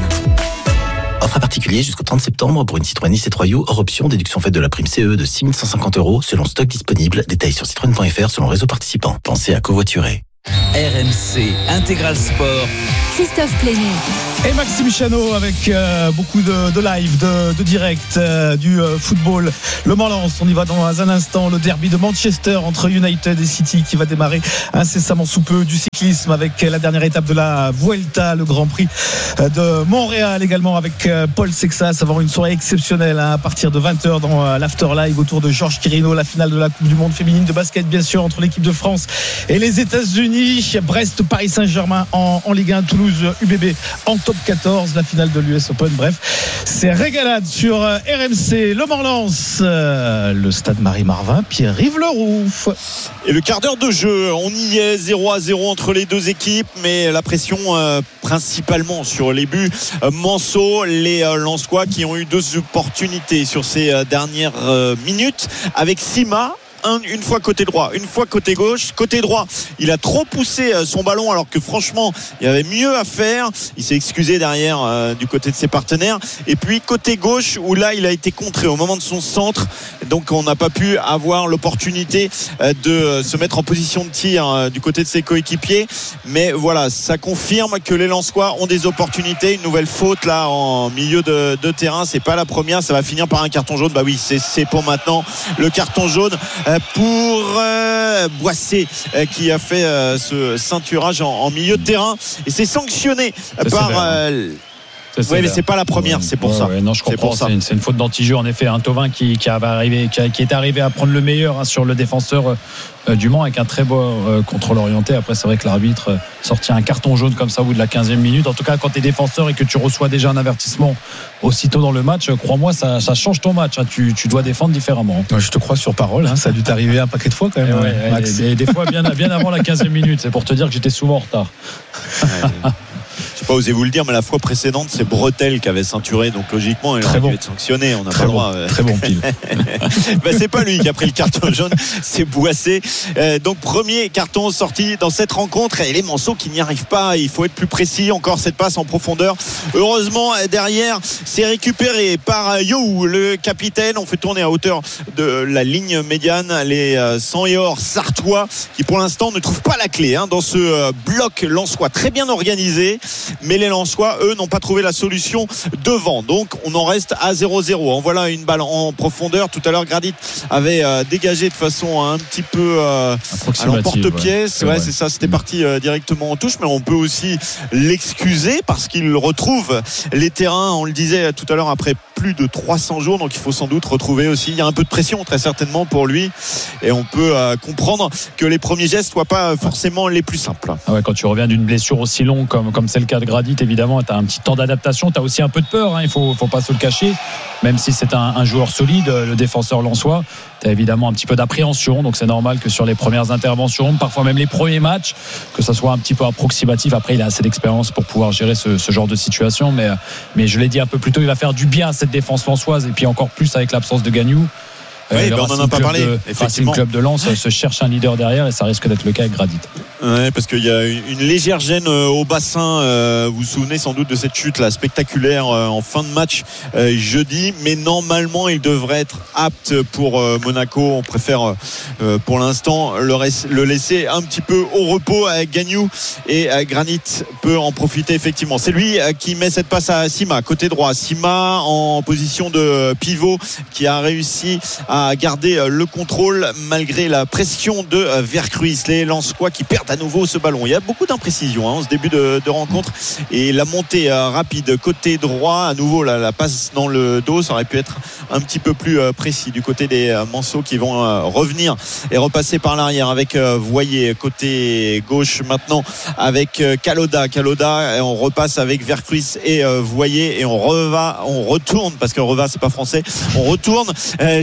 Offre à particulier jusqu'au trente septembre pour une Citroën I C trois U hors option, déduction faite de la prime C E de six mille cent cinquante euros selon stock disponible. Détails sur citroën point f r selon réseau participant. Pensez à covoiturer. R M C Intégral Sport. Christophe Plénier. Et Maxime Chanot avec euh, beaucoup de, de live, de, de direct, euh, du euh, football. Le Mans-Lens, on y va dans un instant. Le derby de Manchester entre United et City qui va démarrer incessamment sous peu. Du cyclisme avec la dernière étape de la Vuelta, le Grand Prix de Montréal également avec euh, Paul Sexas. Ça va avoir une soirée exceptionnelle hein, à partir de vingt heures dans euh, l'After Live autour de Georges Quirino. La finale de la Coupe du Monde féminine de basket bien sûr entre l'équipe de France et les États-Unis. Brest, Paris Saint-Germain en, en Ligue un, Toulouse, U B B en top quatorze, la finale de l'U S Open. Bref, c'est régalade sur R M C. Le Mans-Lens, euh, le stade Marie-Marvin, Pierre-Yves Leroux. Et le quart d'heure de jeu, on y est, zéro à zéro entre les deux équipes, mais la pression euh, principalement sur les buts euh, Manceau, les euh, Lensois qui ont eu deux opportunités sur ces euh, dernières euh, minutes avec Sima. Un, une fois côté droit, une fois côté gauche. Côté droit, il a trop poussé son ballon alors que franchement il y avait mieux à faire. Il s'est excusé derrière euh, du côté de ses partenaires. Et puis côté gauche où là il a été contré au moment de son centre, donc on n'a pas pu avoir l'opportunité euh, de se mettre en position de tir euh, du côté de ses coéquipiers. Mais voilà, ça confirme que les Lensois ont des opportunités. Une nouvelle faute là en milieu de, de terrain, c'est pas la première, ça va finir par un carton jaune. Bah oui, c'est, c'est pour maintenant le carton jaune pour euh, Boissé euh, qui a fait euh, ce ceinturage en, en milieu de terrain et c'est sanctionné c'est par sévère, euh, c'est oui mais c'est pas la première, ouais, c'est pour ouais, ça ouais, non je c'est comprends, c'est, une, c'est une faute d'anti-jeu en effet. Un Thauvin qui, qui, avait arrivé, qui, a, qui est arrivé à prendre le meilleur hein, sur le défenseur euh, du Mans avec un très beau euh, contrôle orienté. Après c'est vrai que l'arbitre euh, sortit un carton jaune comme ça au bout de la quinzième minute. En tout cas quand tu es défenseur et que tu reçois déjà un avertissement aussitôt dans le match, crois-moi ça, ça change ton match hein. tu, tu dois défendre différemment. Ouais, je te crois sur parole hein. Ça a dû t'arriver un paquet de fois quand même et ouais, Max. Et, et des fois bien, bien avant la quinzième minute. C'est pour te dire que j'étais souvent en retard. Ouais. Je sais pas osé vous le dire, mais la fois précédente, c'est Bretel qui avait ceinturé, donc logiquement, il aurait dû être sanctionné. On n'a pas le droit. Bon, très bon pile. Ben, c'est pas lui qui a pris le carton jaune, c'est Boissé. Euh, donc premier carton sorti dans cette rencontre et les Manceaux qui n'y arrivent pas. Il faut être plus précis. Encore cette passe en profondeur. Heureusement derrière, c'est récupéré par Yo, le capitaine. On fait tourner à hauteur de la ligne médiane les cent et or sartois qui pour l'instant ne trouvent pas la clé hein, dans ce bloc lensois très bien organisé. Mais les Lensois, eux, n'ont pas trouvé la solution devant. Donc, on en reste à zéro zéro. En voilà une balle en profondeur. Tout à l'heure, Gradit avait euh, dégagé de façon un petit peu euh, à l'emporte-pièce. Ouais, ouais, c'est ça. C'était parti euh, directement en touche. Mais on peut aussi l'excuser parce qu'il retrouve les terrains, on le disait tout à l'heure, après plus de trois cents jours. Donc, il faut sans doute retrouver aussi. Il y a un peu de pression, très certainement, pour lui. Et on peut euh, comprendre que les premiers gestes ne soient pas forcément les plus simples. Ah ouais, quand tu reviens d'une blessure aussi longue comme, comme c'est le cas de Gradit, évidemment, tu as un petit temps d'adaptation. Tu as aussi un peu de peur, hein, il ne faut, faut pas se le cacher. Même si c'est un, un joueur solide, le défenseur lensois, tu as évidemment un petit peu d'appréhension. Donc c'est normal que sur les premières interventions, parfois même les premiers matchs, que ça soit un petit peu approximatif. Après, il a assez d'expérience pour pouvoir gérer ce, ce genre de situation. Mais, mais je l'ai dit un peu plus tôt, il va faire du bien à cette défense lensoise. Et puis encore plus avec l'absence de Gagnou. Oui, ben on n'en a pas parlé. Le Racing Club de Lens se cherche un leader derrière et ça risque d'être le cas avec Gradit. Ouais, parce qu'il y a une légère gêne au bassin. Vous vous souvenez sans doute de cette chute là spectaculaire en fin de match jeudi, mais normalement il devrait être apte pour Monaco. On préfère pour l'instant le laisser un petit peu au repos avec Gagnou et Granit peut en profiter effectivement. C'est lui qui met cette passe à Sima côté droit. Sima en position de pivot qui a réussi à à garder le contrôle malgré la pression de Vercruis. Les Lensois qui perdent à nouveau ce ballon. Il y a beaucoup d'imprécisions hein, en ce début de, de rencontre et la montée euh, rapide côté droit. À nouveau la, la passe dans le dos, ça aurait pu être un petit peu plus euh, précis du côté des euh, Manceaux qui vont euh, revenir et repasser par l'arrière avec euh, Voyer côté gauche maintenant avec euh, Kaloda. Kaloda et on repasse avec Vercruis et euh, Voyer et on reva, on retourne parce que reva c'est pas français. On retourne euh, jusqu'à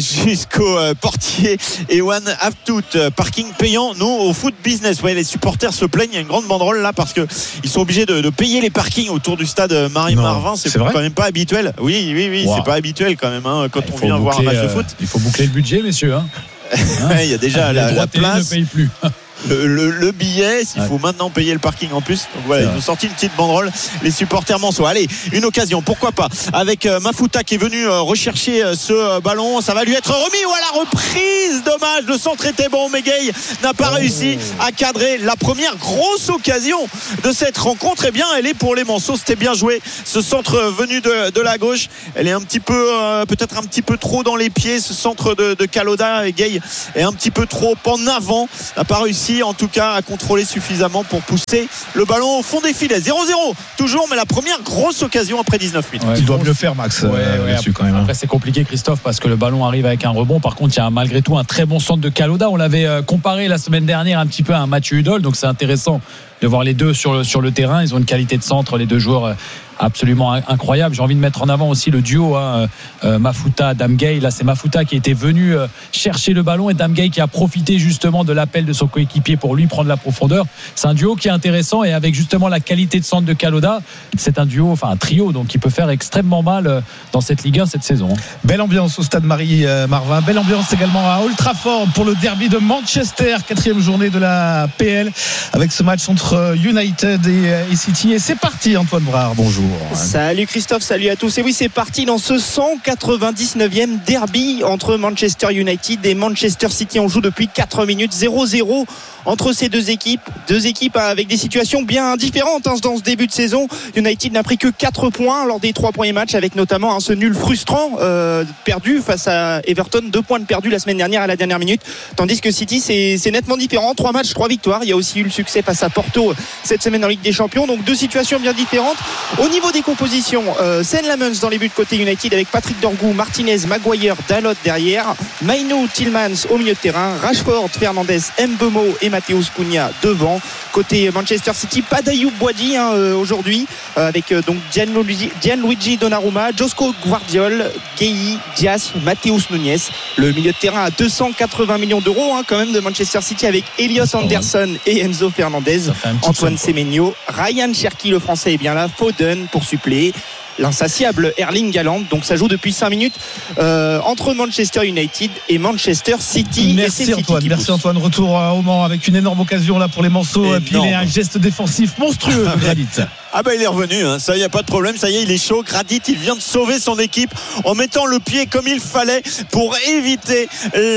jusqu'au euh, portier Ewan Aftout. Parking payant, nous au foot business. Ouais, les supporters se plaignent, il y a une grande banderole là parce que ils sont obligés de, de payer les parkings autour du stade Marie-Marvin. C'est, c'est quand même pas habituel. Oui, oui, oui, wow. C'est pas habituel quand même hein, quand ah, on vient boucler, voir un match de foot. Euh, il faut boucler le budget, messieurs. Hein. Il y a déjà la, la place. Ne paye plus. Le, le, le billet, il faut ouais. maintenant payer le parking en plus. Donc voilà, ils ont sorti une petite banderole, les supporters manceaux. Allez, une occasion, pourquoi pas, avec euh, Mafuta qui est venu euh, rechercher euh, ce euh, ballon. Ça va lui être remis ou à la reprise. Dommage, le centre était bon, mais Gay n'a pas oh. réussi à cadrer la première grosse occasion de cette rencontre. Eh bien, elle est pour les manceaux. C'était bien joué. Ce centre venu de, de la gauche, elle est un petit peu, euh, peut-être un petit peu trop dans les pieds. Ce centre de, de Kaloda et Gay est un petit peu trop en avant. N'a pas réussi en tout cas à contrôler suffisamment pour pousser le ballon au fond des filets. zéro zéro toujours, mais la première grosse occasion après dix-neuf minutes. Ouais, il doit mieux faire, Max. Ouais, euh, ouais, après, quand même. Après c'est compliqué, Christophe, parce que le ballon arrive avec un rebond. Par contre il y a malgré tout un très bon centre de Kaloda. On l'avait comparé la semaine dernière un petit peu à un Mathieu Hudol, donc c'est intéressant de voir les deux sur le, sur le terrain. Ils ont une qualité de centre, les deux joueurs absolument incroyable. J'ai envie de mettre en avant aussi le duo hein, euh, Mafuta Damgay. Là c'est Mafuta qui était venu euh, chercher le ballon et Damgay qui a profité justement de l'appel de son coéquipier pour lui prendre la profondeur. C'est un duo qui est intéressant et avec justement la qualité de centre de Kaloda, c'est un duo, enfin un trio donc qui peut faire extrêmement mal euh, dans cette Ligue un cette saison. Belle ambiance au stade Marie-Marvin. Belle ambiance également à Old Trafford pour le derby de Manchester, quatrième journée de la P L avec ce match entre United et, et City. Et c'est parti, Antoine Brard, bonjour. Salut Christophe, salut à tous. Et oui, c'est parti dans ce cent quatre-vingt-dix-neuvième derby entre Manchester United et Manchester City. On joue depuis quatre minutes, zéro zéro entre ces deux équipes. Deux équipes avec des situations bien différentes hein, dans ce début de saison. United n'a pris que quatre points lors des trois premiers matchs, avec notamment hein, ce nul frustrant euh, perdu face à Everton. Deux points de perdu la semaine dernière à la dernière minute. Tandis que City, c'est, c'est nettement différent. Trois matchs, trois victoires. Il y a aussi eu le succès face à Porto cette semaine en Ligue des Champions. Donc deux situations bien différentes. Au niveau des compositions, euh, Sean Lamons dans les buts côté United avec Patrick Dorgu, Martinez, Maguire, Dalot derrière, Mainu, Tillmans au milieu de terrain, Rashford, Fernandes, Mbeumo et Matheus Cunha devant. Côté Manchester City, pas d'Ayoub Boadi hein, euh, aujourd'hui euh, avec euh, donc Gianluigi, Gianluigi Donnarumma, Josko Gvardiol, Gueye, Diaz, Matheus Nunes. Le milieu de terrain à deux cent quatre-vingts millions d'euros hein, quand même de Manchester City avec Elios Anderson et Enzo Fernandez, Antoine Semenyo, Ryan Cherki le français est bien là, Foden pour suppléer l'insatiable Erling Haaland. Donc ça joue depuis cinq minutes euh, entre Manchester United et Manchester City. Merci et c'est Antoine, City merci Antoine. Retour à Oman avec une énorme occasion là pour les Manceaux. Et puis il y a un geste défensif monstrueux de Gradit. Ah bah il est revenu, hein. Ça y a pas de problème, ça y est il est chaud. Gradit il vient de sauver son équipe en mettant le pied comme il fallait pour éviter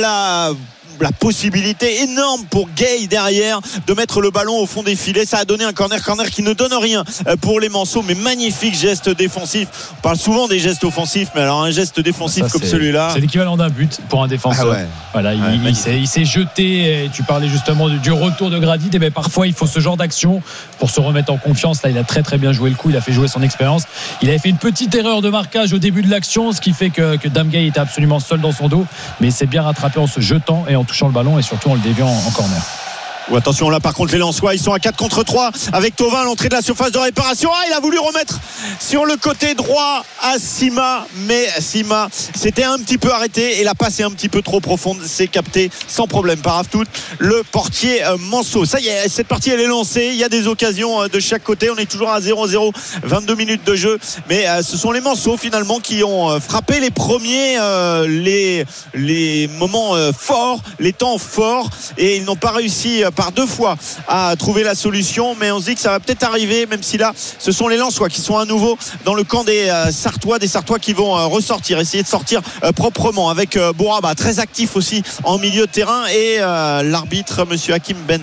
la la possibilité énorme pour Gay derrière de mettre le ballon au fond des filets. Ça a donné un corner, corner qui ne donne rien pour les Manceaux, mais magnifique geste défensif. On parle souvent des gestes offensifs, mais alors un geste défensif ça, comme c'est, celui-là, c'est l'équivalent d'un but pour un défenseur. Ah ouais. Voilà, il, ouais, il, s'est, il s'est jeté. Et tu parlais justement du, du retour de Gradit. Et bien parfois il faut ce genre d'action pour se remettre en confiance. Là il a très très bien joué le coup, il a fait jouer son expérience. Il avait fait une petite erreur de marquage au début de l'action, ce qui fait que, que Damgay était absolument seul dans son dos, mais il s'est bien rattrapé en se jetant et en touchant le ballon et surtout en le déviant en corner. Oh, attention là par contre les Lensois ils sont à quatre contre trois avec Thauvin à l'entrée de la surface de réparation. Ah il a voulu remettre sur le côté droit à Sima, mais Sima s'était un petit peu arrêté et la passe est un petit peu trop profonde. C'est capté sans problème par Aftout, le portier euh, Manceau. Ça y est, cette partie elle est lancée, il y a des occasions euh, de chaque côté. On est toujours à zéro zéro, vingt-deux minutes de jeu, mais euh, ce sont les Manceaux finalement qui ont euh, frappé les premiers euh, les, les moments euh, forts, les temps forts, et ils n'ont pas réussi euh, par deux fois à trouver la solution, mais on se dit que ça va peut-être arriver, même si là ce sont les Lensois qui sont à nouveau dans le camp des euh, Sartois, des Sartois qui vont euh, ressortir, essayer de sortir euh, proprement avec euh, Bouraba très actif aussi en milieu de terrain, et euh, l'arbitre monsieur Hakim Ben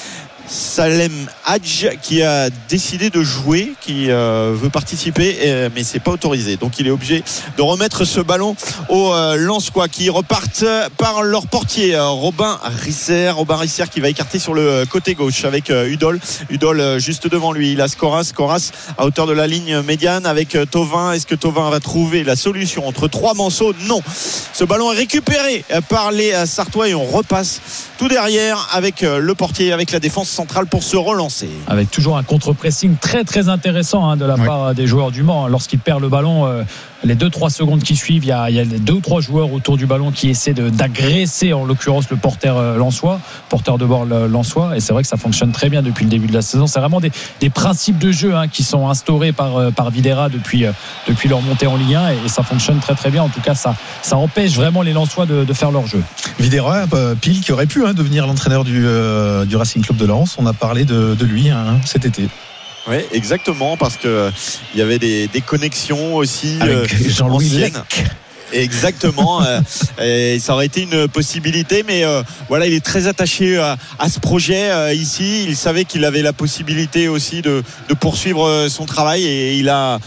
Salem Hadj qui a décidé de jouer, qui euh, veut participer, euh, mais c'est pas autorisé, donc il est obligé de remettre ce ballon aux euh, Lensois qui repartent par leur portier euh, Robin Risser Robin Risser qui va écarter sur le côté gauche avec euh, Udol Udol euh, juste devant lui. Il a Skoras Skoras à hauteur de la ligne médiane avec euh, Thauvin. Est-ce que Thauvin va trouver la solution entre trois Manceaux? Non, ce ballon est récupéré euh, par les euh, Sartois et on repasse tout derrière avec euh, le portier, avec la défense centrale pour se relancer. Avec toujours un contre-pressing très très intéressant hein, de la ouais. part des joueurs du Mans. Lorsqu'il perd le ballon, euh, les deux trois secondes qui suivent, il y a, il y a deux ou trois joueurs autour du ballon qui essaient de, d'agresser en l'occurrence le porteur lensois, porteur de bord lensois, et c'est vrai que ça fonctionne très bien depuis le début de la saison. C'est vraiment des, des principes de jeu hein, qui sont instaurés par, par Videra depuis, depuis leur montée en Ligue un, et, et ça fonctionne très très bien. En tout cas, ça, ça empêche vraiment les Lensois de, de faire leur jeu. Videra, euh, pile qui aurait pu hein, devenir l'entraîneur du, euh, du Racing Club de Lens. On a parlé de, de lui hein, cet été. Oui, exactement, parce que il y avait des, des connexions aussi avec euh, Jean-Louis anciennes. Lec. Exactement, euh, et ça aurait été une possibilité, mais euh, voilà, il est très attaché à, à ce projet euh, ici. Il savait qu'il avait la possibilité aussi de, de poursuivre son travail, et il a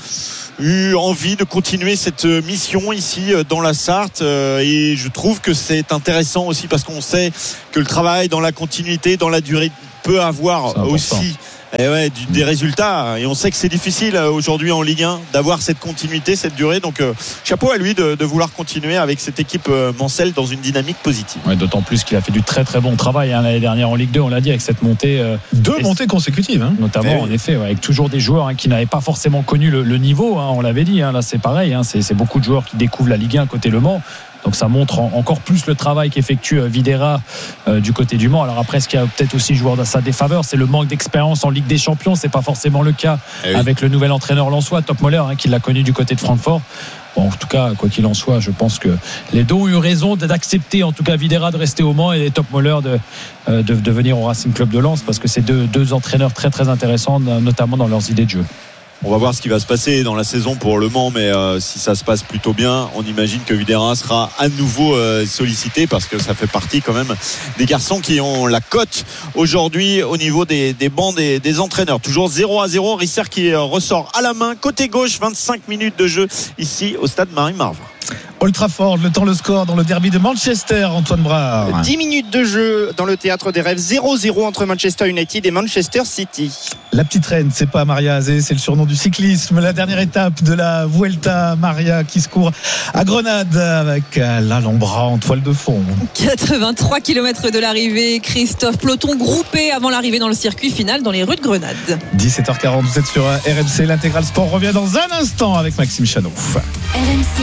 eu envie de continuer cette mission ici dans la Sarthe, et je trouve que c'est intéressant aussi parce qu'on sait que le travail dans la continuité, dans la durée peut avoir aussi et ouais, du, des résultats, et on sait que c'est difficile aujourd'hui en Ligue un d'avoir cette continuité, cette durée, donc euh, chapeau à lui de, de vouloir continuer avec cette équipe euh, mancelle dans une dynamique positive. Ouais, d'autant plus qu'il a fait du très très bon travail hein, l'année dernière en Ligue deux, on l'a dit, avec cette montée euh, deux montées consécutives hein. Notamment oui. En effet ouais, avec toujours des joueurs hein, qui n'avaient pas forcément connu le, le niveau hein, on l'avait dit hein, là c'est pareil hein, c'est, c'est beaucoup de joueurs qui découvrent la Ligue un côté Le Mans. Donc ça montre encore plus le travail qu'effectue Videra euh, du côté du Mans. Alors après, ce qu'il y a peut-être aussi joueur dans sa défaveur, c'est le manque d'expérience en Ligue des Champions. C'est pas forcément le cas eh oui. avec le nouvel entraîneur lensois, Topmoller, hein, qui l'a connu du côté de Francfort. Bon, en tout cas, quoi qu'il en soit, je pense que les deux ont eu raison d'accepter, en tout cas Videra de rester au Mans et Topmoller de, euh, de, de venir au Racing Club de Lens, parce que c'est deux, deux entraîneurs très très intéressants, notamment dans leurs idées de jeu. On va voir ce qui va se passer dans la saison pour Le Mans, mais euh, si ça se passe plutôt bien, on imagine que Videra sera à nouveau euh, sollicité, parce que ça fait partie quand même des garçons qui ont la cote aujourd'hui au niveau des, des bancs des, des entraîneurs. Toujours zéro à zéro, Risser qui ressort à la main côté gauche, vingt-cinq minutes de jeu ici au stade Marie-Marvin. Old Trafford, le temps, le score dans le derby de Manchester, Antoine Brard. dix minutes de jeu dans le théâtre des rêves, zéro zéro entre Manchester United et Manchester City. La petite reine, c'est pas Maria Azé, c'est le surnom du cyclisme. La dernière étape de la Vuelta, Maria qui se court à Grenade avec l'Alhambra en toile de fond. quatre-vingt-trois kilomètres de l'arrivée, Christophe, peloton groupé avant l'arrivée dans le circuit final dans les rues de Grenade. dix-sept heures quarante, vous êtes sur R M C, l'Intégral Sport revient dans un instant avec Maxime Chanouf. R M C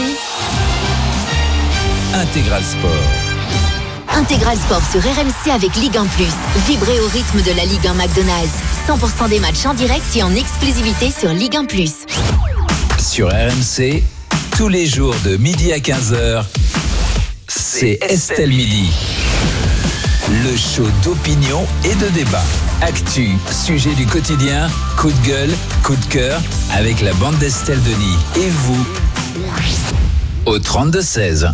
Intégral Sport. Intégral Sport sur R M C avec Ligue un plus. Vibrez au rythme de la Ligue un McDonald's. cent pour cent des matchs en direct et en exclusivité sur Ligue un plus. Sur R M C, tous les jours de midi à quinze heures, c'est Estelle Midi. Le show d'opinion et de débat. Actu, sujet du quotidien, coup de gueule, coup de cœur, avec la bande d'Estelle Denis. Et vous, au trente-deux seize.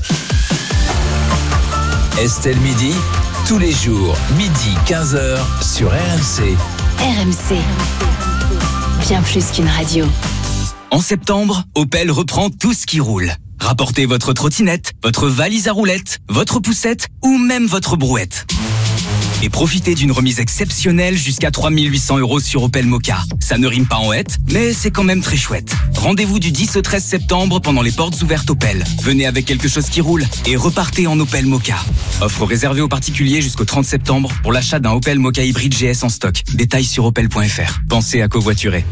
Estelle Midi, tous les jours, midi quinze heures sur R M C. R M C, bien plus qu'une radio. En septembre, Opel reprend tout ce qui roule. Rapportez votre trottinette, votre valise à roulettes, votre poussette ou même votre brouette. Et profitez d'une remise exceptionnelle jusqu'à trois mille huit cents euros sur Opel Mokka. Ça ne rime pas en hête, mais c'est quand même très chouette. Rendez-vous du dix au treize septembre pendant les portes ouvertes Opel. Venez avec quelque chose qui roule et repartez en Opel Mokka. Offre réservée aux particuliers jusqu'au trente septembre pour l'achat d'un Opel Mokka hybride G S en stock. Détails sur opel point f r. Pensez à covoiturer.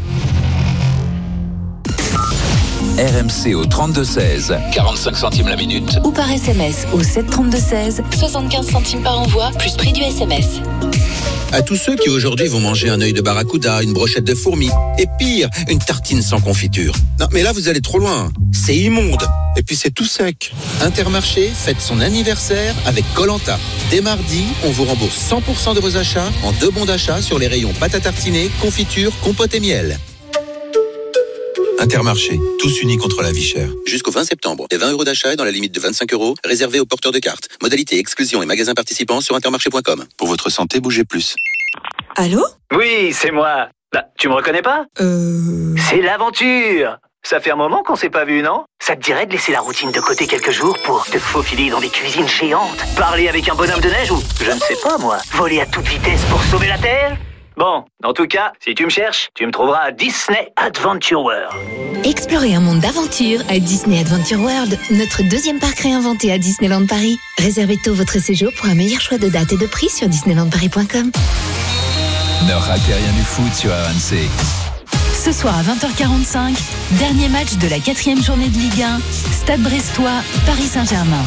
R M C au trente-deux seize, quarante-cinq centimes la minute. Ou par S M S au sept trente-deux seize, soixante-quinze centimes par envoi, plus prix du S M S. À tous ceux qui aujourd'hui vont manger un œil de barracuda, une brochette de fourmis, et pire, une tartine sans confiture. Non, mais là, vous allez trop loin. C'est immonde. Et puis, c'est tout sec. Intermarché fête son anniversaire avec Koh-Lanta. Dès mardi, on vous rembourse cent pour cent de vos achats en deux bons d'achat sur les rayons pâte à tartiner, confiture, compote et miel. Intermarché, tous unis contre la vie chère. Jusqu'au vingt septembre, les vingt euros d'achat est dans la limite de vingt-cinq euros, réservés aux porteurs de cartes. Modalité exclusion et magasins participants sur intermarché point com. Pour votre santé, bougez plus. Allô ? Oui, c'est moi. Bah, tu me reconnais pas ? Euh... C'est l'aventure. Ça fait un moment qu'on s'est pas vu, non ? Ça te dirait de laisser la routine de côté quelques jours pour te faufiler dans des cuisines géantes, parler avec un bonhomme de neige ou, je ne sais pas moi, voler à toute vitesse pour sauver la Terre ? Bon, en tout cas, si tu me cherches, tu me trouveras à Disney Adventure World. Explorez un monde d'aventure à Disney Adventure World, notre deuxième parc réinventé à Disneyland Paris. Réservez tôt votre séjour pour un meilleur choix de date et de prix sur disneyland paris point com. Ne ratez rien du foot sur R M C. Ce soir à vingt heures quarante-cinq, dernier match de la quatrième journée de Ligue un, Stade Brestois, Paris Saint-Germain.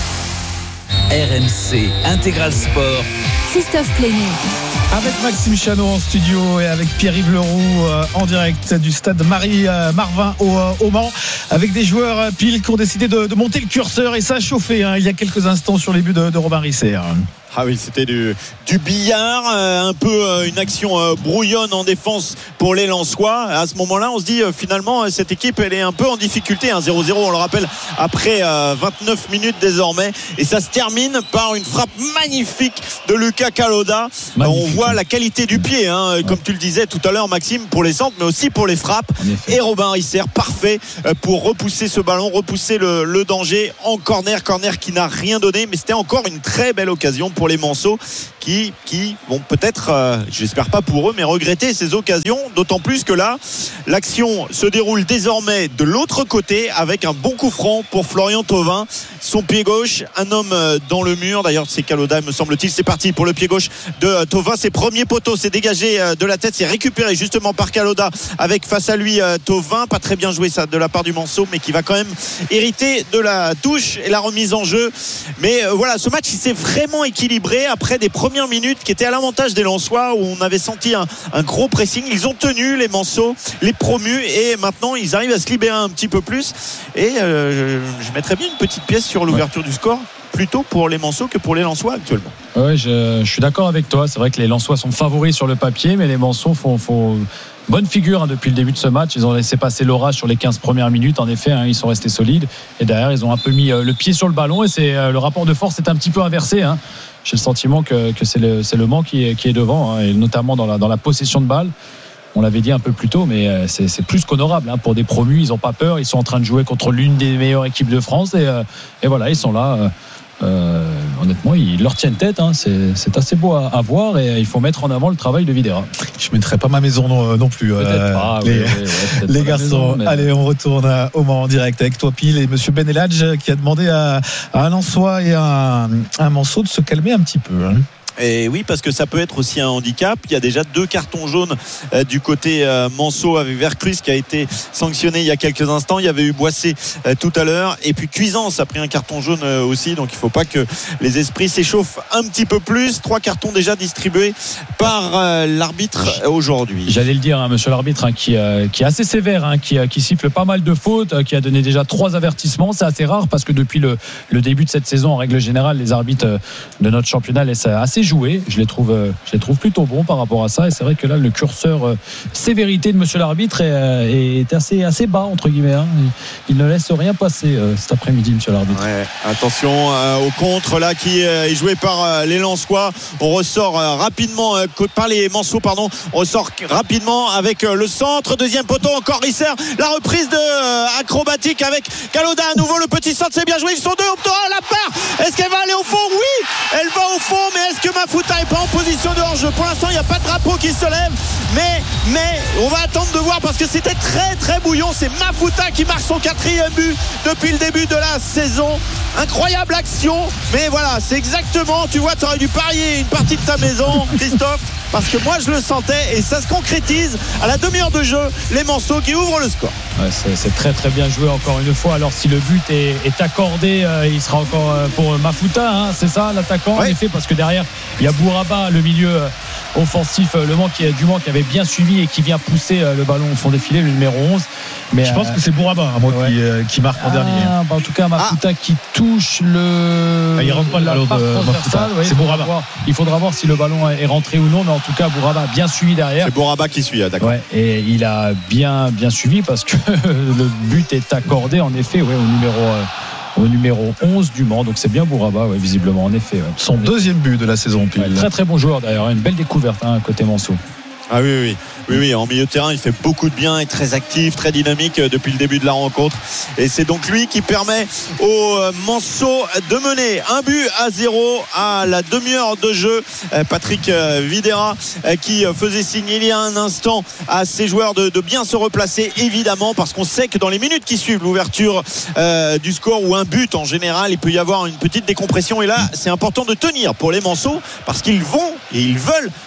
R M C Intégral Sport. Christophe Plénier. Avec Maxime Chanot en studio et avec Pierre-Yves Leroux euh, en direct du stade Marie-Marvin au, euh, au Mans, avec des joueurs euh, pile qui ont décidé de, de monter le curseur, et ça a chauffé hein, il y a quelques instants sur les buts de, de Robin Risser. Ah oui, c'était du, du billard, euh, un peu euh, une action euh, brouillonne en défense pour les Lensois. À ce moment-là, on se dit euh, finalement, cette équipe, elle est un peu en difficulté. Un zéro zéro, on le rappelle, après euh, vingt-neuf minutes désormais. Et ça se termine par une frappe magnifique de Lucas Kalota. Euh, on voit la qualité du pied, hein, comme tu le disais tout à l'heure, Maxime, pour les centres, mais aussi pour les frappes. Et Robin Risser, parfait euh, pour repousser ce ballon, repousser le, le danger en corner. Corner qui n'a rien donné, mais c'était encore une très belle occasion pour les Manceaux qui, qui vont peut-être, euh, j'espère pas pour eux, mais regretter ces occasions, d'autant plus que là l'action se déroule désormais de l'autre côté avec un bon coup franc pour Florian Thauvin, son pied gauche, un homme dans le mur, d'ailleurs c'est Kalota me semble-t-il. C'est parti pour le pied gauche de Thauvin, ses premiers poteaux, c'est dégagé de la tête, c'est récupéré justement par Kalota avec face à lui Thauvin, pas très bien joué ça de la part du Manceau, mais qui va quand même hériter de la touche et la remise en jeu. Mais voilà, ce match il s'est vraiment équilibré après des premières minutes qui étaient à l'avantage des Lensois, où on avait senti un, un gros pressing. Ils ont tenu les Manceaux, les promus, et maintenant ils arrivent à se libérer un petit peu plus, et euh, je, je mettrais bien une petite pièce sur l'ouverture ouais. du score, plutôt pour les Manceaux que pour les Lensois actuellement. Oui, je, je suis d'accord avec toi. C'est vrai que les Lensois sont favoris sur le papier, mais les Manceaux font, font bonne figure hein, depuis le début de ce match. Ils ont laissé passer l'orage sur les quinze premières minutes. En effet, hein, ils sont restés solides, et derrière ils ont un peu mis euh, le pied sur le ballon, et c'est, euh, le rapport de force est un petit peu inversé. Hein. J'ai le sentiment que, que c'est, le, c'est le Mans qui est, qui est devant, hein, et notamment dans la, dans la possession de balle. On l'avait dit un peu plus tôt, mais c'est, c'est plus qu'honorable hein, pour des promus. Ils n'ont pas peur. Ils sont en train de jouer contre l'une des meilleures équipes de France, et, euh, et voilà, ils sont là. Euh, Euh, honnêtement, ils leur tiennent tête. Hein. C'est, c'est assez beau à, à voir, et il faut mettre en avant le travail de Videra. Je ne mettrai pas ma maison non, non plus. Peut-être euh, pas, les, oui, oui, oui, les pas garçons. Maison, mais... Allez, on retourne à, au Mans en direct avec toi, Pile, et monsieur Beneladj qui a demandé à, à un Lensois et à un, à un Manceau de se calmer un petit peu. Hein. Et oui, parce que ça peut être aussi un handicap. Il y a déjà deux cartons jaunes euh, du côté euh, Manceau, avec Vercruz qui a été sanctionné il y a quelques instants. Il y avait eu Boissé euh, tout à l'heure, et puis Cuisance a pris un carton jaune euh, aussi. Donc il ne faut pas que les esprits s'échauffent un petit peu plus. Trois cartons déjà distribués par euh, l'arbitre aujourd'hui. J'allais le dire, hein, monsieur l'arbitre, hein, qui, euh, qui est assez sévère, hein, qui, qui siffle pas mal de fautes, euh, qui a donné déjà trois avertissements. C'est assez rare, parce que depuis le, le début de cette saison, en règle générale, les arbitres euh, de notre championnat laissent assez jouer. Je les trouve, je les trouve plutôt bons par rapport à ça, et c'est vrai que là le curseur euh, sévérité de monsieur l'arbitre est, euh, est assez, assez bas entre guillemets. Hein. Il, il ne laisse rien passer euh, cet après-midi, monsieur l'arbitre. Ouais, attention euh, au contre là qui euh, est joué par euh, les Lensois. On ressort euh, rapidement euh, par les Manceaux, pardon. On ressort rapidement avec euh, le centre, deuxième poteau, encore Risser. La reprise de euh, acrobatique avec Kalota à nouveau, le petit centre, c'est bien joué. Ils sont deux, oh, la part. Est-ce qu'elle va aller au fond? Oui, elle va au fond, mais est-ce que Mafuta n'est pas en position de hors-jeu? Pour l'instant, il n'y a pas de drapeau qui se lève, mais, mais on va attendre de voir, parce que c'était très très bouillon. C'est Mafuta qui marque son quatrième but depuis le début de la saison. Incroyable action, mais voilà, c'est exactement, tu vois, tu aurais dû parier une partie de ta maison, Christophe, parce que moi je le sentais, et ça se concrétise à la demi-heure de jeu. Les Manceaux qui ouvrent le score. Ouais, c'est, c'est très très bien joué encore une fois. Alors si le but est, est accordé, euh, il sera encore euh, pour Mafuta, hein, c'est ça l'attaquant, ouais. En effet, parce que derrière il y a Bouraba, le milieu euh, offensif euh, le Mans qui, du Mans qui avait bien suivi et qui vient pousser euh, le ballon au fond des filets, le numéro onze. Mais je pense euh, que c'est Bouraba, hein, moi, ouais. qui, euh, qui marque en ah, dernier. Bah, en tout cas, Mafuta ah. qui touche le. Ah, il rentre pas le ballon de Mafuta. Ouais, c'est Bouraba. Voir, il faudra voir si le ballon est rentré ou non, mais en tout cas, Bouraba a bien suivi derrière. C'est Bouraba qui suit, d'accord. Ouais, et il a bien, bien suivi, parce que le but est accordé, en effet, ouais, au numéro. Euh, au numéro onze du Mans, donc c'est bien Bouraba, ouais, visiblement, en effet. Ouais. Son deuxième but de la saison. Ouais, très très bon joueur d'ailleurs, une belle découverte hein, côté Manceau. Ah oui, oui, oui, oui, en milieu de terrain, il fait beaucoup de bien, il est très actif, très dynamique depuis le début de la rencontre. Et c'est donc lui qui permet au Manceau de mener un but à zéro à la demi-heure de jeu. Patrick Videra qui faisait signe il y a un instant à ses joueurs de, de bien se replacer, évidemment, parce qu'on sait que dans les minutes qui suivent l'ouverture euh, du score, ou un but en général, il peut y avoir une petite décompression. Et là, c'est important de tenir pour les Manceaux, parce qu'ils vont et ils veulent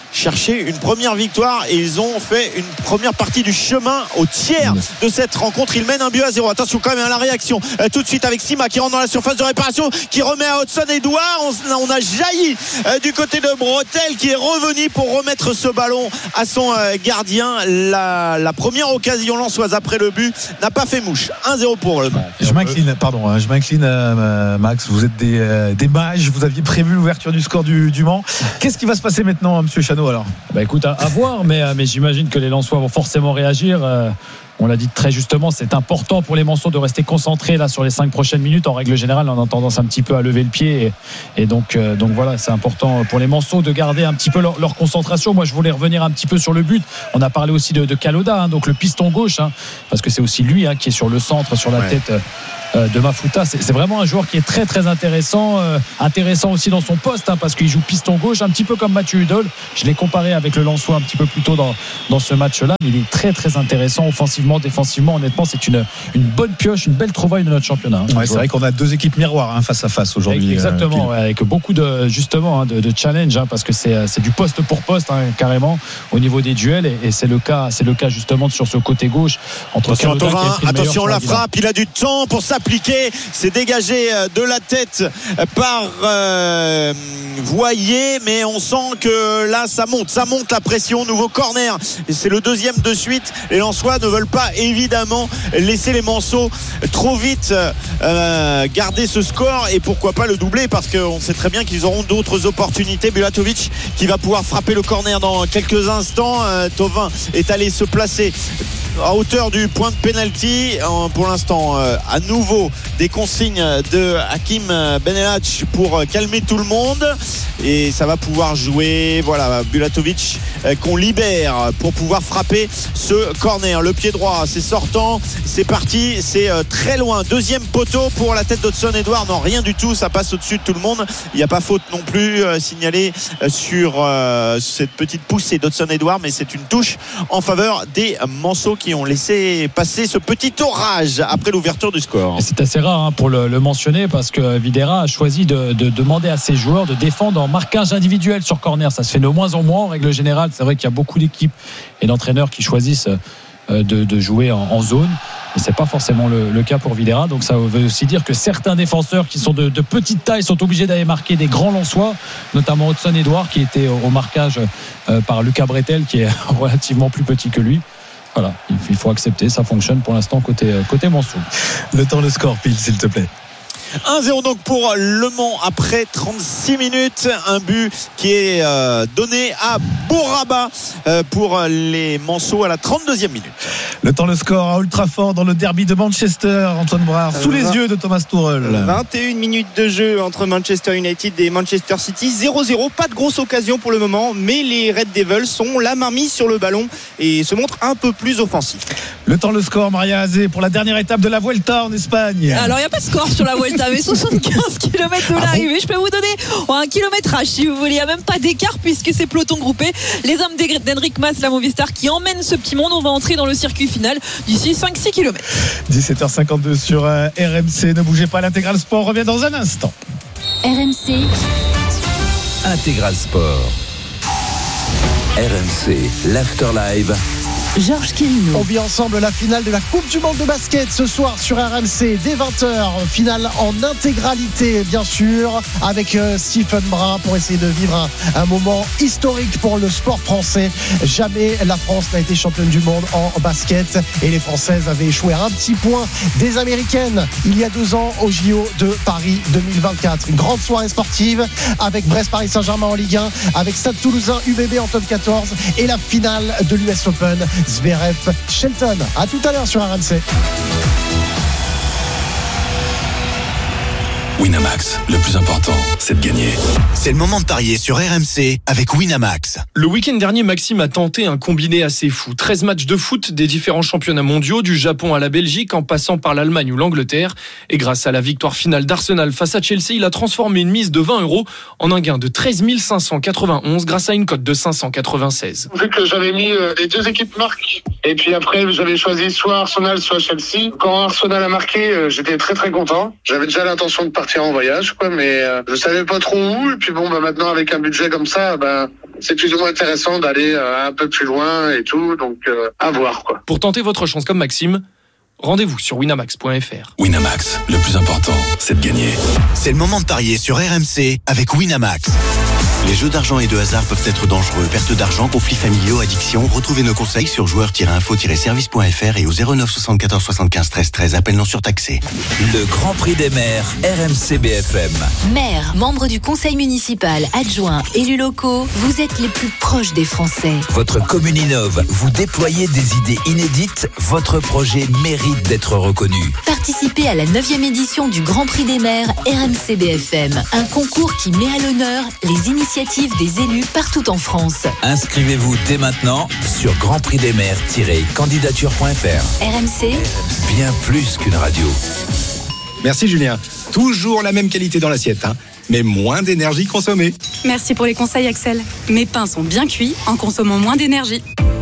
chercher une première victoire et ils ont fait une première partie du chemin au tiers de cette rencontre. Ils mènent un but à zéro. Attention quand même à la réaction euh, tout de suite avec Sima qui rentre dans la surface de réparation, qui remet à Hudson-Edouard. On, on a jailli euh, du côté de Bretel qui est revenu pour remettre ce ballon à son euh, gardien. La, la première occasion lensoise après le but n'a pas fait mouche. un zéro pour le match. Je m'incline, pardon, hein, je m'incline euh, Max, vous êtes des, euh, des mages, vous aviez prévu l'ouverture du score du, du Mans. Qu'est-ce qui va se passer maintenant, monsieur Chano, alors? Bah écoute, à, à voir, mais, mais j'imagine que les Lensois vont forcément réagir. Euh, on l'a dit très justement, c'est important pour les Manceaux de rester concentrés là sur les cinq prochaines minutes. En règle générale, on a tendance un petit peu à lever le pied et, et donc, euh, donc voilà, c'est important pour les Manceaux de garder un petit peu leur, leur concentration. Moi, je voulais revenir un petit peu sur le but. On a parlé aussi de, de Kaloda, hein, donc le piston gauche, hein, parce que c'est aussi lui hein, qui est sur le centre, sur la ouais. tête. Euh, de Mafuta, c'est, c'est vraiment un joueur qui est très très intéressant, euh, intéressant aussi dans son poste hein, parce qu'il joue piston gauche un petit peu comme Mathieu Hudol. Je l'ai comparé avec le Lensois un petit peu plus tôt dans, dans ce match-là, mais il est très très intéressant offensivement, défensivement. Honnêtement, c'est une, une bonne pioche, une belle trouvaille de notre championnat hein, ouais, c'est vrai qu'on a deux équipes miroirs hein, face à face aujourd'hui. Exactement, euh, ouais, avec beaucoup de justement hein, de, de challenge hein, parce que c'est, c'est du poste pour poste hein, carrément au niveau des duels et, et c'est le cas c'est le cas justement sur ce côté gauche entre attention Thauvin, attention la meilleur, frappe, il a du temps pour s'appliquer. C'est dégagé de la tête par euh, Voyer, mais on sent que là ça monte, ça monte la pression. Nouveau corner et c'est le deuxième de suite. Les Lensois ne veulent pas évidemment laisser les Manceaux trop vite euh, garder ce score et pourquoi pas le doubler parce qu'on sait très bien qu'ils auront d'autres opportunités. Bulatovic qui va pouvoir frapper le corner dans quelques instants. euh, Thauvin est allé se placer à hauteur du point de pénalty. Pour l'instant, euh, à nouveau des consignes de Hakim Benelach pour calmer tout le monde et ça va pouvoir jouer. Voilà, Bulatovic euh, qu'on libère pour pouvoir frapper ce corner. Le pied droit, c'est sortant, c'est parti, c'est euh, très loin. Deuxième poteau pour la tête d'Hudson-Edouard. Non, rien du tout, ça passe au-dessus de tout le monde. Il n'y a pas faute non plus euh, signalée euh, sur euh, cette petite poussée d'Hudson-Edouard, mais c'est une touche en faveur des Manceaux qui ont laissé passer ce petit orage après l'ouverture du score. Et c'est assez rare hein, pour le, le mentionner parce que Videra a choisi de, de demander à ses joueurs de défendre en marquage individuel sur corner. Ça se fait de moins en moins en règle générale. C'est vrai qu'il y a beaucoup d'équipes et d'entraîneurs qui choisissent de, de jouer en, en zone. Et c'est pas forcément le, le cas pour Videra. Donc ça veut aussi dire que certains défenseurs qui sont de, de petite taille sont obligés d'aller marquer des grands Lensois, notamment Hudson-Edouard qui était au, au marquage euh, par Lucas Bretel qui est relativement plus petit que lui. Voilà, il faut accepter, ça fonctionne pour l'instant côté, côté Manceaux. Le temps, le score, Pile, s'il te plaît. un zéro donc pour Le Mans après trente-six minutes. Un but qui est euh, donné à Bouraba euh, pour les Manceaux à la trente-deuxième minute. Le temps, le score à Old Trafford dans le derby de Manchester. Antoine Brard, sous les yeux de Thomas Tuchel. vingt et une minutes de jeu entre Manchester United et Manchester City. zéro zéro, pas de grosse occasion pour le moment, mais les Red Devils sont la main mise sur le ballon et se montrent un peu plus offensifs. Le temps, le score, Maria Azé, pour la dernière étape de la Vuelta en Espagne. Alors, il n'y a pas de score sur la Vuelta, mais soixante-quinze kilomètres de l'arrivée. Ah bon, je peux vous donner un kilométrage si vous voulez. Il n'y a même pas d'écart puisque c'est peloton groupé. Les hommes d'Enric Mas, la Movistar, qui emmènent ce petit monde. On va entrer dans le circuit final d'ici cinq six kilomètres. dix-sept heures cinquante-deux sur euh, R M C. Ne bougez pas, l'Intégral Sport revient dans un instant. R M C Intégral Sport. R M C, l'After Live. Georges Quirino. On vit ensemble la finale de la Coupe du Monde de basket ce soir sur R M C dès vingt heures. Finale en intégralité, bien sûr, avec euh, Stephen Brun pour essayer de vivre un, un moment historique pour le sport français. Jamais la France n'a été championne du monde en basket et les Françaises avaient échoué à un petit point des Américaines il y a deux ans au J O de Paris deux mille vingt-quatre. Une grande soirée sportive avec Brest-Paris Saint-Germain en Ligue un, avec Stade Toulousain U B B en top quatorze et la finale de l'U S Open. Zverev Shelton. À tout à l'heure sur R M C. Winamax, le plus important, c'est de gagner. C'est le moment de parier sur R M C avec Winamax. Le week-end dernier, Maxime a tenté un combiné assez fou. treize matchs de foot des différents championnats mondiaux, du Japon à la Belgique, en passant par l'Allemagne ou l'Angleterre. Et grâce à la victoire finale d'Arsenal face à Chelsea, il a transformé une mise de vingt euros en un gain de treize mille cinq cent quatre-vingt-onze grâce à une cote de cinq cent quatre-vingt-seize. Vu que j'avais mis euh, les deux équipes marquent, et puis après j'avais choisi soit Arsenal, soit Chelsea. Quand Arsenal a marqué, euh, j'étais très très content. J'avais déjà l'intention de partir en voyage, quoi, mais euh, je savais pas trop où. Et puis bon, bah maintenant avec un budget comme ça, bah c'est plus ou moins intéressant d'aller euh, un peu plus loin et tout, donc euh, à voir quoi. Pour tenter votre chance comme Maxime, rendez-vous sur winamax point f r. Winamax, le plus important, c'est de gagner. C'est le moment de parier sur R M C avec Winamax. Les jeux d'argent et de hasard peuvent être dangereux. Perte d'argent, conflits familiaux, addiction. Retrouvez nos conseils sur joueurs tiret info tiret service point f r et au zéro neuf soixante-quatorze soixante-quinze treize treize. Appel non surtaxé. Le Grand Prix des maires, R M C B F M. Maire, membre du conseil municipal, adjoint, élus locaux, vous êtes les plus proches des Français. Votre commune innove, vous déployez des idées inédites, votre projet mérite d'être reconnu. Participez à la neuvième édition du Grand Prix des maires R M C B F M, un concours qui met à l'honneur les initiatives des élus partout en France. Inscrivez-vous dès maintenant sur grand prix des maires tiret candidature point f r. R M C, bien plus qu'une radio. Merci Julien. Toujours la même qualité dans l'assiette, hein, mais moins d'énergie consommée. Merci pour les conseils Axel. Mes pains sont bien cuits en consommant moins d'énergie.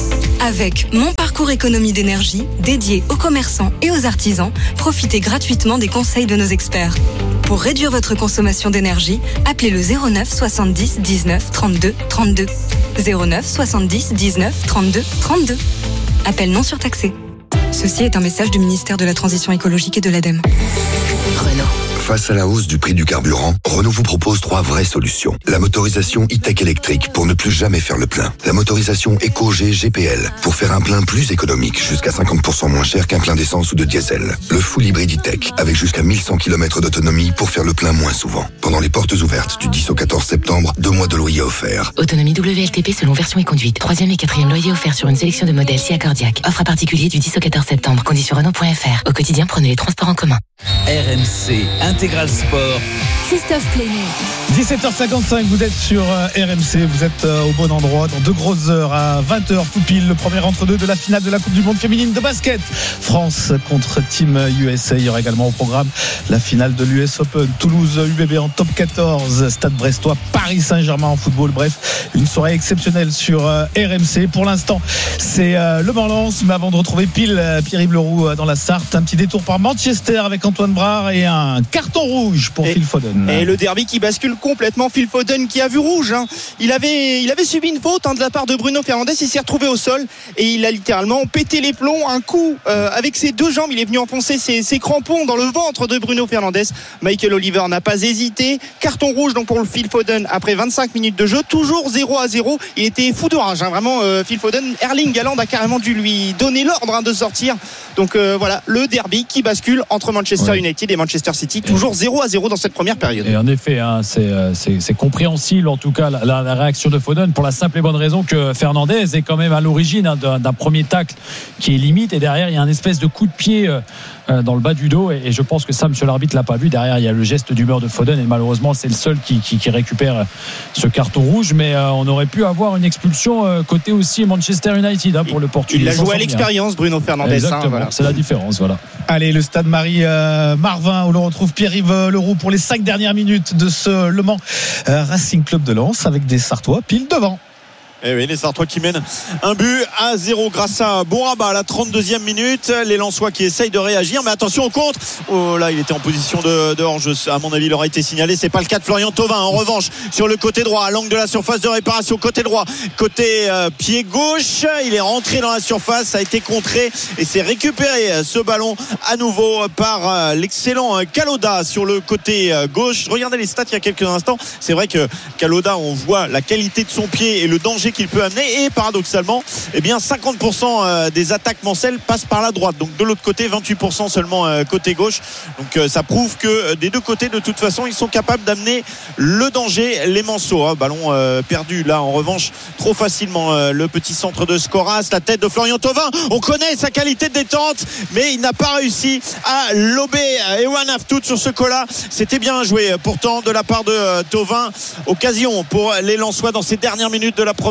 Avec Mon Parcours Économie d'énergie, dédié aux commerçants et aux artisans, profitez gratuitement des conseils de nos experts. Pour réduire votre consommation d'énergie, appelez le zéro neuf soixante-dix dix-neuf trente-deux trente-deux. zéro neuf soixante-dix dix-neuf trente-deux trente-deux. Appel non surtaxé. Ceci est un message du ministère de la Transition écologique et de l'ADEME. Renault. Face à la hausse du prix du carburant, Renault vous propose trois vraies solutions. La motorisation e-tech électrique pour ne plus jamais faire le plein. La motorisation EcoG G P L pour faire un plein plus économique, jusqu'à cinquante pour cent moins cher qu'un plein d'essence ou de diesel. Le full hybride e-tech avec jusqu'à mille cent kilomètres d'autonomie pour faire le plein moins souvent. Pendant les portes ouvertes du dix au quatorze septembre, deux mois de loyer offerts. Autonomie W L T P selon version et conduite. Troisième et quatrième loyer offert sur une sélection de modèles si accordiaque. Offre à particulier du dix au quatorze septembre. Conditions Renault point f r. Au quotidien, prenez les transports en commun. R M C Intégral Sport. Christophe Plénier. dix-sept heures cinquante-cinq, vous êtes sur R M C, vous êtes au bon endroit dans deux grosses heures à vingt heures tout pile, le premier entre-deux de la finale de la Coupe du Monde féminine de basket. France contre Team U S A. Il y aura également au programme la finale de l'U S Open. Toulouse U B B en top quatorze, Stade Brestois, Paris Saint-Germain en football. Bref, une soirée exceptionnelle sur R M C. Pour l'instant, c'est Le Mans-Lens, mais avant de retrouver pile Pierre-Yves Leroux dans la Sarthe, un petit détour par Manchester avec Antoine Brard et un carton rouge pour et, Phil Foden. Et le derby qui bascule complètement. Phil Foden qui a vu rouge, hein. il, avait, il avait subi une faute hein, de la part de Bruno Fernandes. Il s'est retrouvé au sol et il a littéralement pété les plombs. Un coup euh, avec ses deux jambes, il est venu enfoncer ses, ses crampons dans le ventre de Bruno Fernandes. Michael Oliver n'a pas hésité. Carton rouge donc pour le Phil Foden après vingt-cinq minutes de jeu, toujours zéro à zéro. Il était fou de rage hein, vraiment euh, Phil Foden. Erling Haaland a carrément dû lui donner l'ordre hein, de sortir. Donc euh, voilà le derby qui bascule entre Manchester ouais. United et Manchester City, toujours zéro à zéro dans cette première période. Et en effet hein, c'est, c'est, c'est compréhensible en tout cas la, la, la réaction de Foden pour la simple et bonne raison que Fernandez est quand même à l'origine hein, d'un, d'un premier tacle qui est limite et derrière il y a un espèce de coup de pied euh, dans le bas du dos et, et je pense que ça monsieur l'arbitre l'a pas vu. Derrière il y a le geste d'humeur de Foden et malheureusement c'est le seul qui, qui, qui récupère ce carton rouge, mais euh, on aurait pu avoir une expulsion euh, côté aussi Manchester United hein, pour le Portugais. Il a joué à l'expérience Bruno Fernandes. Exactement, hein, voilà. C'est la différence voilà. Allez, le stade Marie euh, Marvin où l'on retrouve Pierre-Yves Leroux pour les cinq dernières minutes de ce Le Mans euh, Racing Club de Lens avec des Sartois pile devant. Eh oui, les Sartois qui mènent un but à zéro grâce à Bouraba à la trente-deuxième minute. Les Lensois qui essayent de réagir, mais attention au contre. Oh là, il était en position de, de hors-jeu. À mon avis, il aura été signalé. C'est pas le cas de Florian Thauvin. En revanche, sur le côté droit, à l'angle de la surface de réparation, côté droit, côté euh, pied gauche, il est rentré dans la surface, ça a été contré et c'est récupéré ce ballon à nouveau par euh, l'excellent Kaloda sur le côté euh, gauche. Regardez les stats il y a quelques instants. C'est vrai que Kaloda, on voit la qualité de son pied et le danger qu'il peut amener et paradoxalement eh bien cinquante pour cent des attaques Mancel passent par la droite, donc de l'autre côté vingt-huit pour cent seulement côté gauche, donc ça prouve que des deux côtés de toute façon ils sont capables d'amener le danger les Manceaux hein. Ballon perdu là en revanche trop facilement, le petit centre de Scoras, la tête de Florian Thauvin, on connaît sa qualité de détente mais il n'a pas réussi à lober Ewan Aftout sur ce coup-là. C'était bien joué pourtant de la part de Thauvin. Occasion pour les Lensois dans ces dernières minutes de la première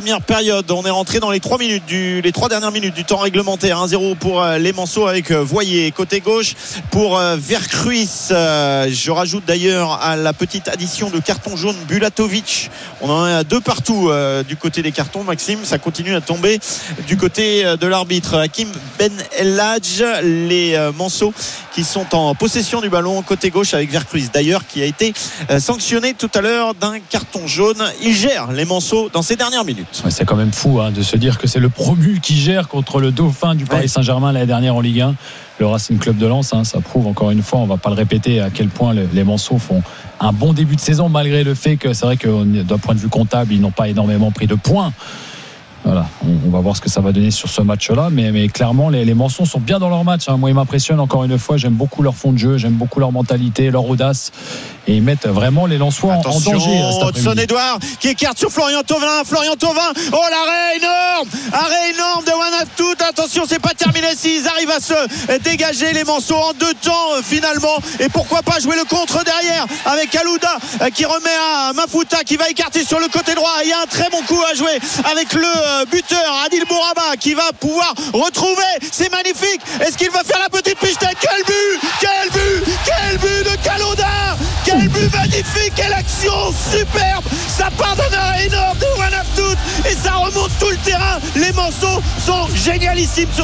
première période. On est rentré dans les trois minutes du, les trois dernières minutes du temps réglementaire. un zéro pour les Manceaux avec Voyer. Côté gauche pour Vercruis. Je rajoute d'ailleurs à la petite addition de carton jaune Bulatovic. On en a deux partout du côté des cartons, Maxime. Ça continue à tomber du côté de l'arbitre. Hakim Ben Eladj. Les Manceaux qui sont en possession du ballon côté gauche avec Vercruis d'ailleurs qui a été sanctionné tout à l'heure d'un carton jaune. Il gère les Manceaux dans ces dernières minutes. Ouais, c'est quand même fou hein, de se dire que c'est le promu qui gère contre le dauphin du Paris ouais. Saint-Germain l'année dernière en Ligue un, le Racing Club de Lens. Hein, ça prouve encore une fois, on ne va pas le répéter, à quel point les Manceaux font un bon début de saison malgré le fait que c'est vrai que d'un point de vue comptable ils n'ont pas énormément pris de points. Voilà, on, on va voir ce que ça va donner sur ce match-là, mais, mais clairement les, les Manceaux sont bien dans leur match. Hein. Moi, ils m'impressionnent encore une fois. J'aime beaucoup leur fond de jeu, j'aime beaucoup leur mentalité, leur audace, et ils mettent vraiment les Lensois en, en danger. Hudson Edouard qui écarte sur Florian Thauvin. Florian Thauvin, oh l'arrêt énorme, arrêt énorme de Wanaftout. Attention, c'est pas terminé. S'ils arrivent à se dégager les Manceaux en deux temps finalement, et pourquoi pas jouer le contre derrière avec Alouda qui remet à Mafuta qui va écarter sur le côté droit. Il y a un très bon coup à jouer avec le buteur Adil Bourama qui va pouvoir retrouver, c'est magnifique. Est-ce qu'il va faire la petite pichetette? Quel but, quel but, quel but de Kaloda, quel but magnifique, quelle action superbe. Ça part d'un arrêt énorme de Wanaftout et ça remonte tout le terrain. Les Manceaux sont génialissimes sur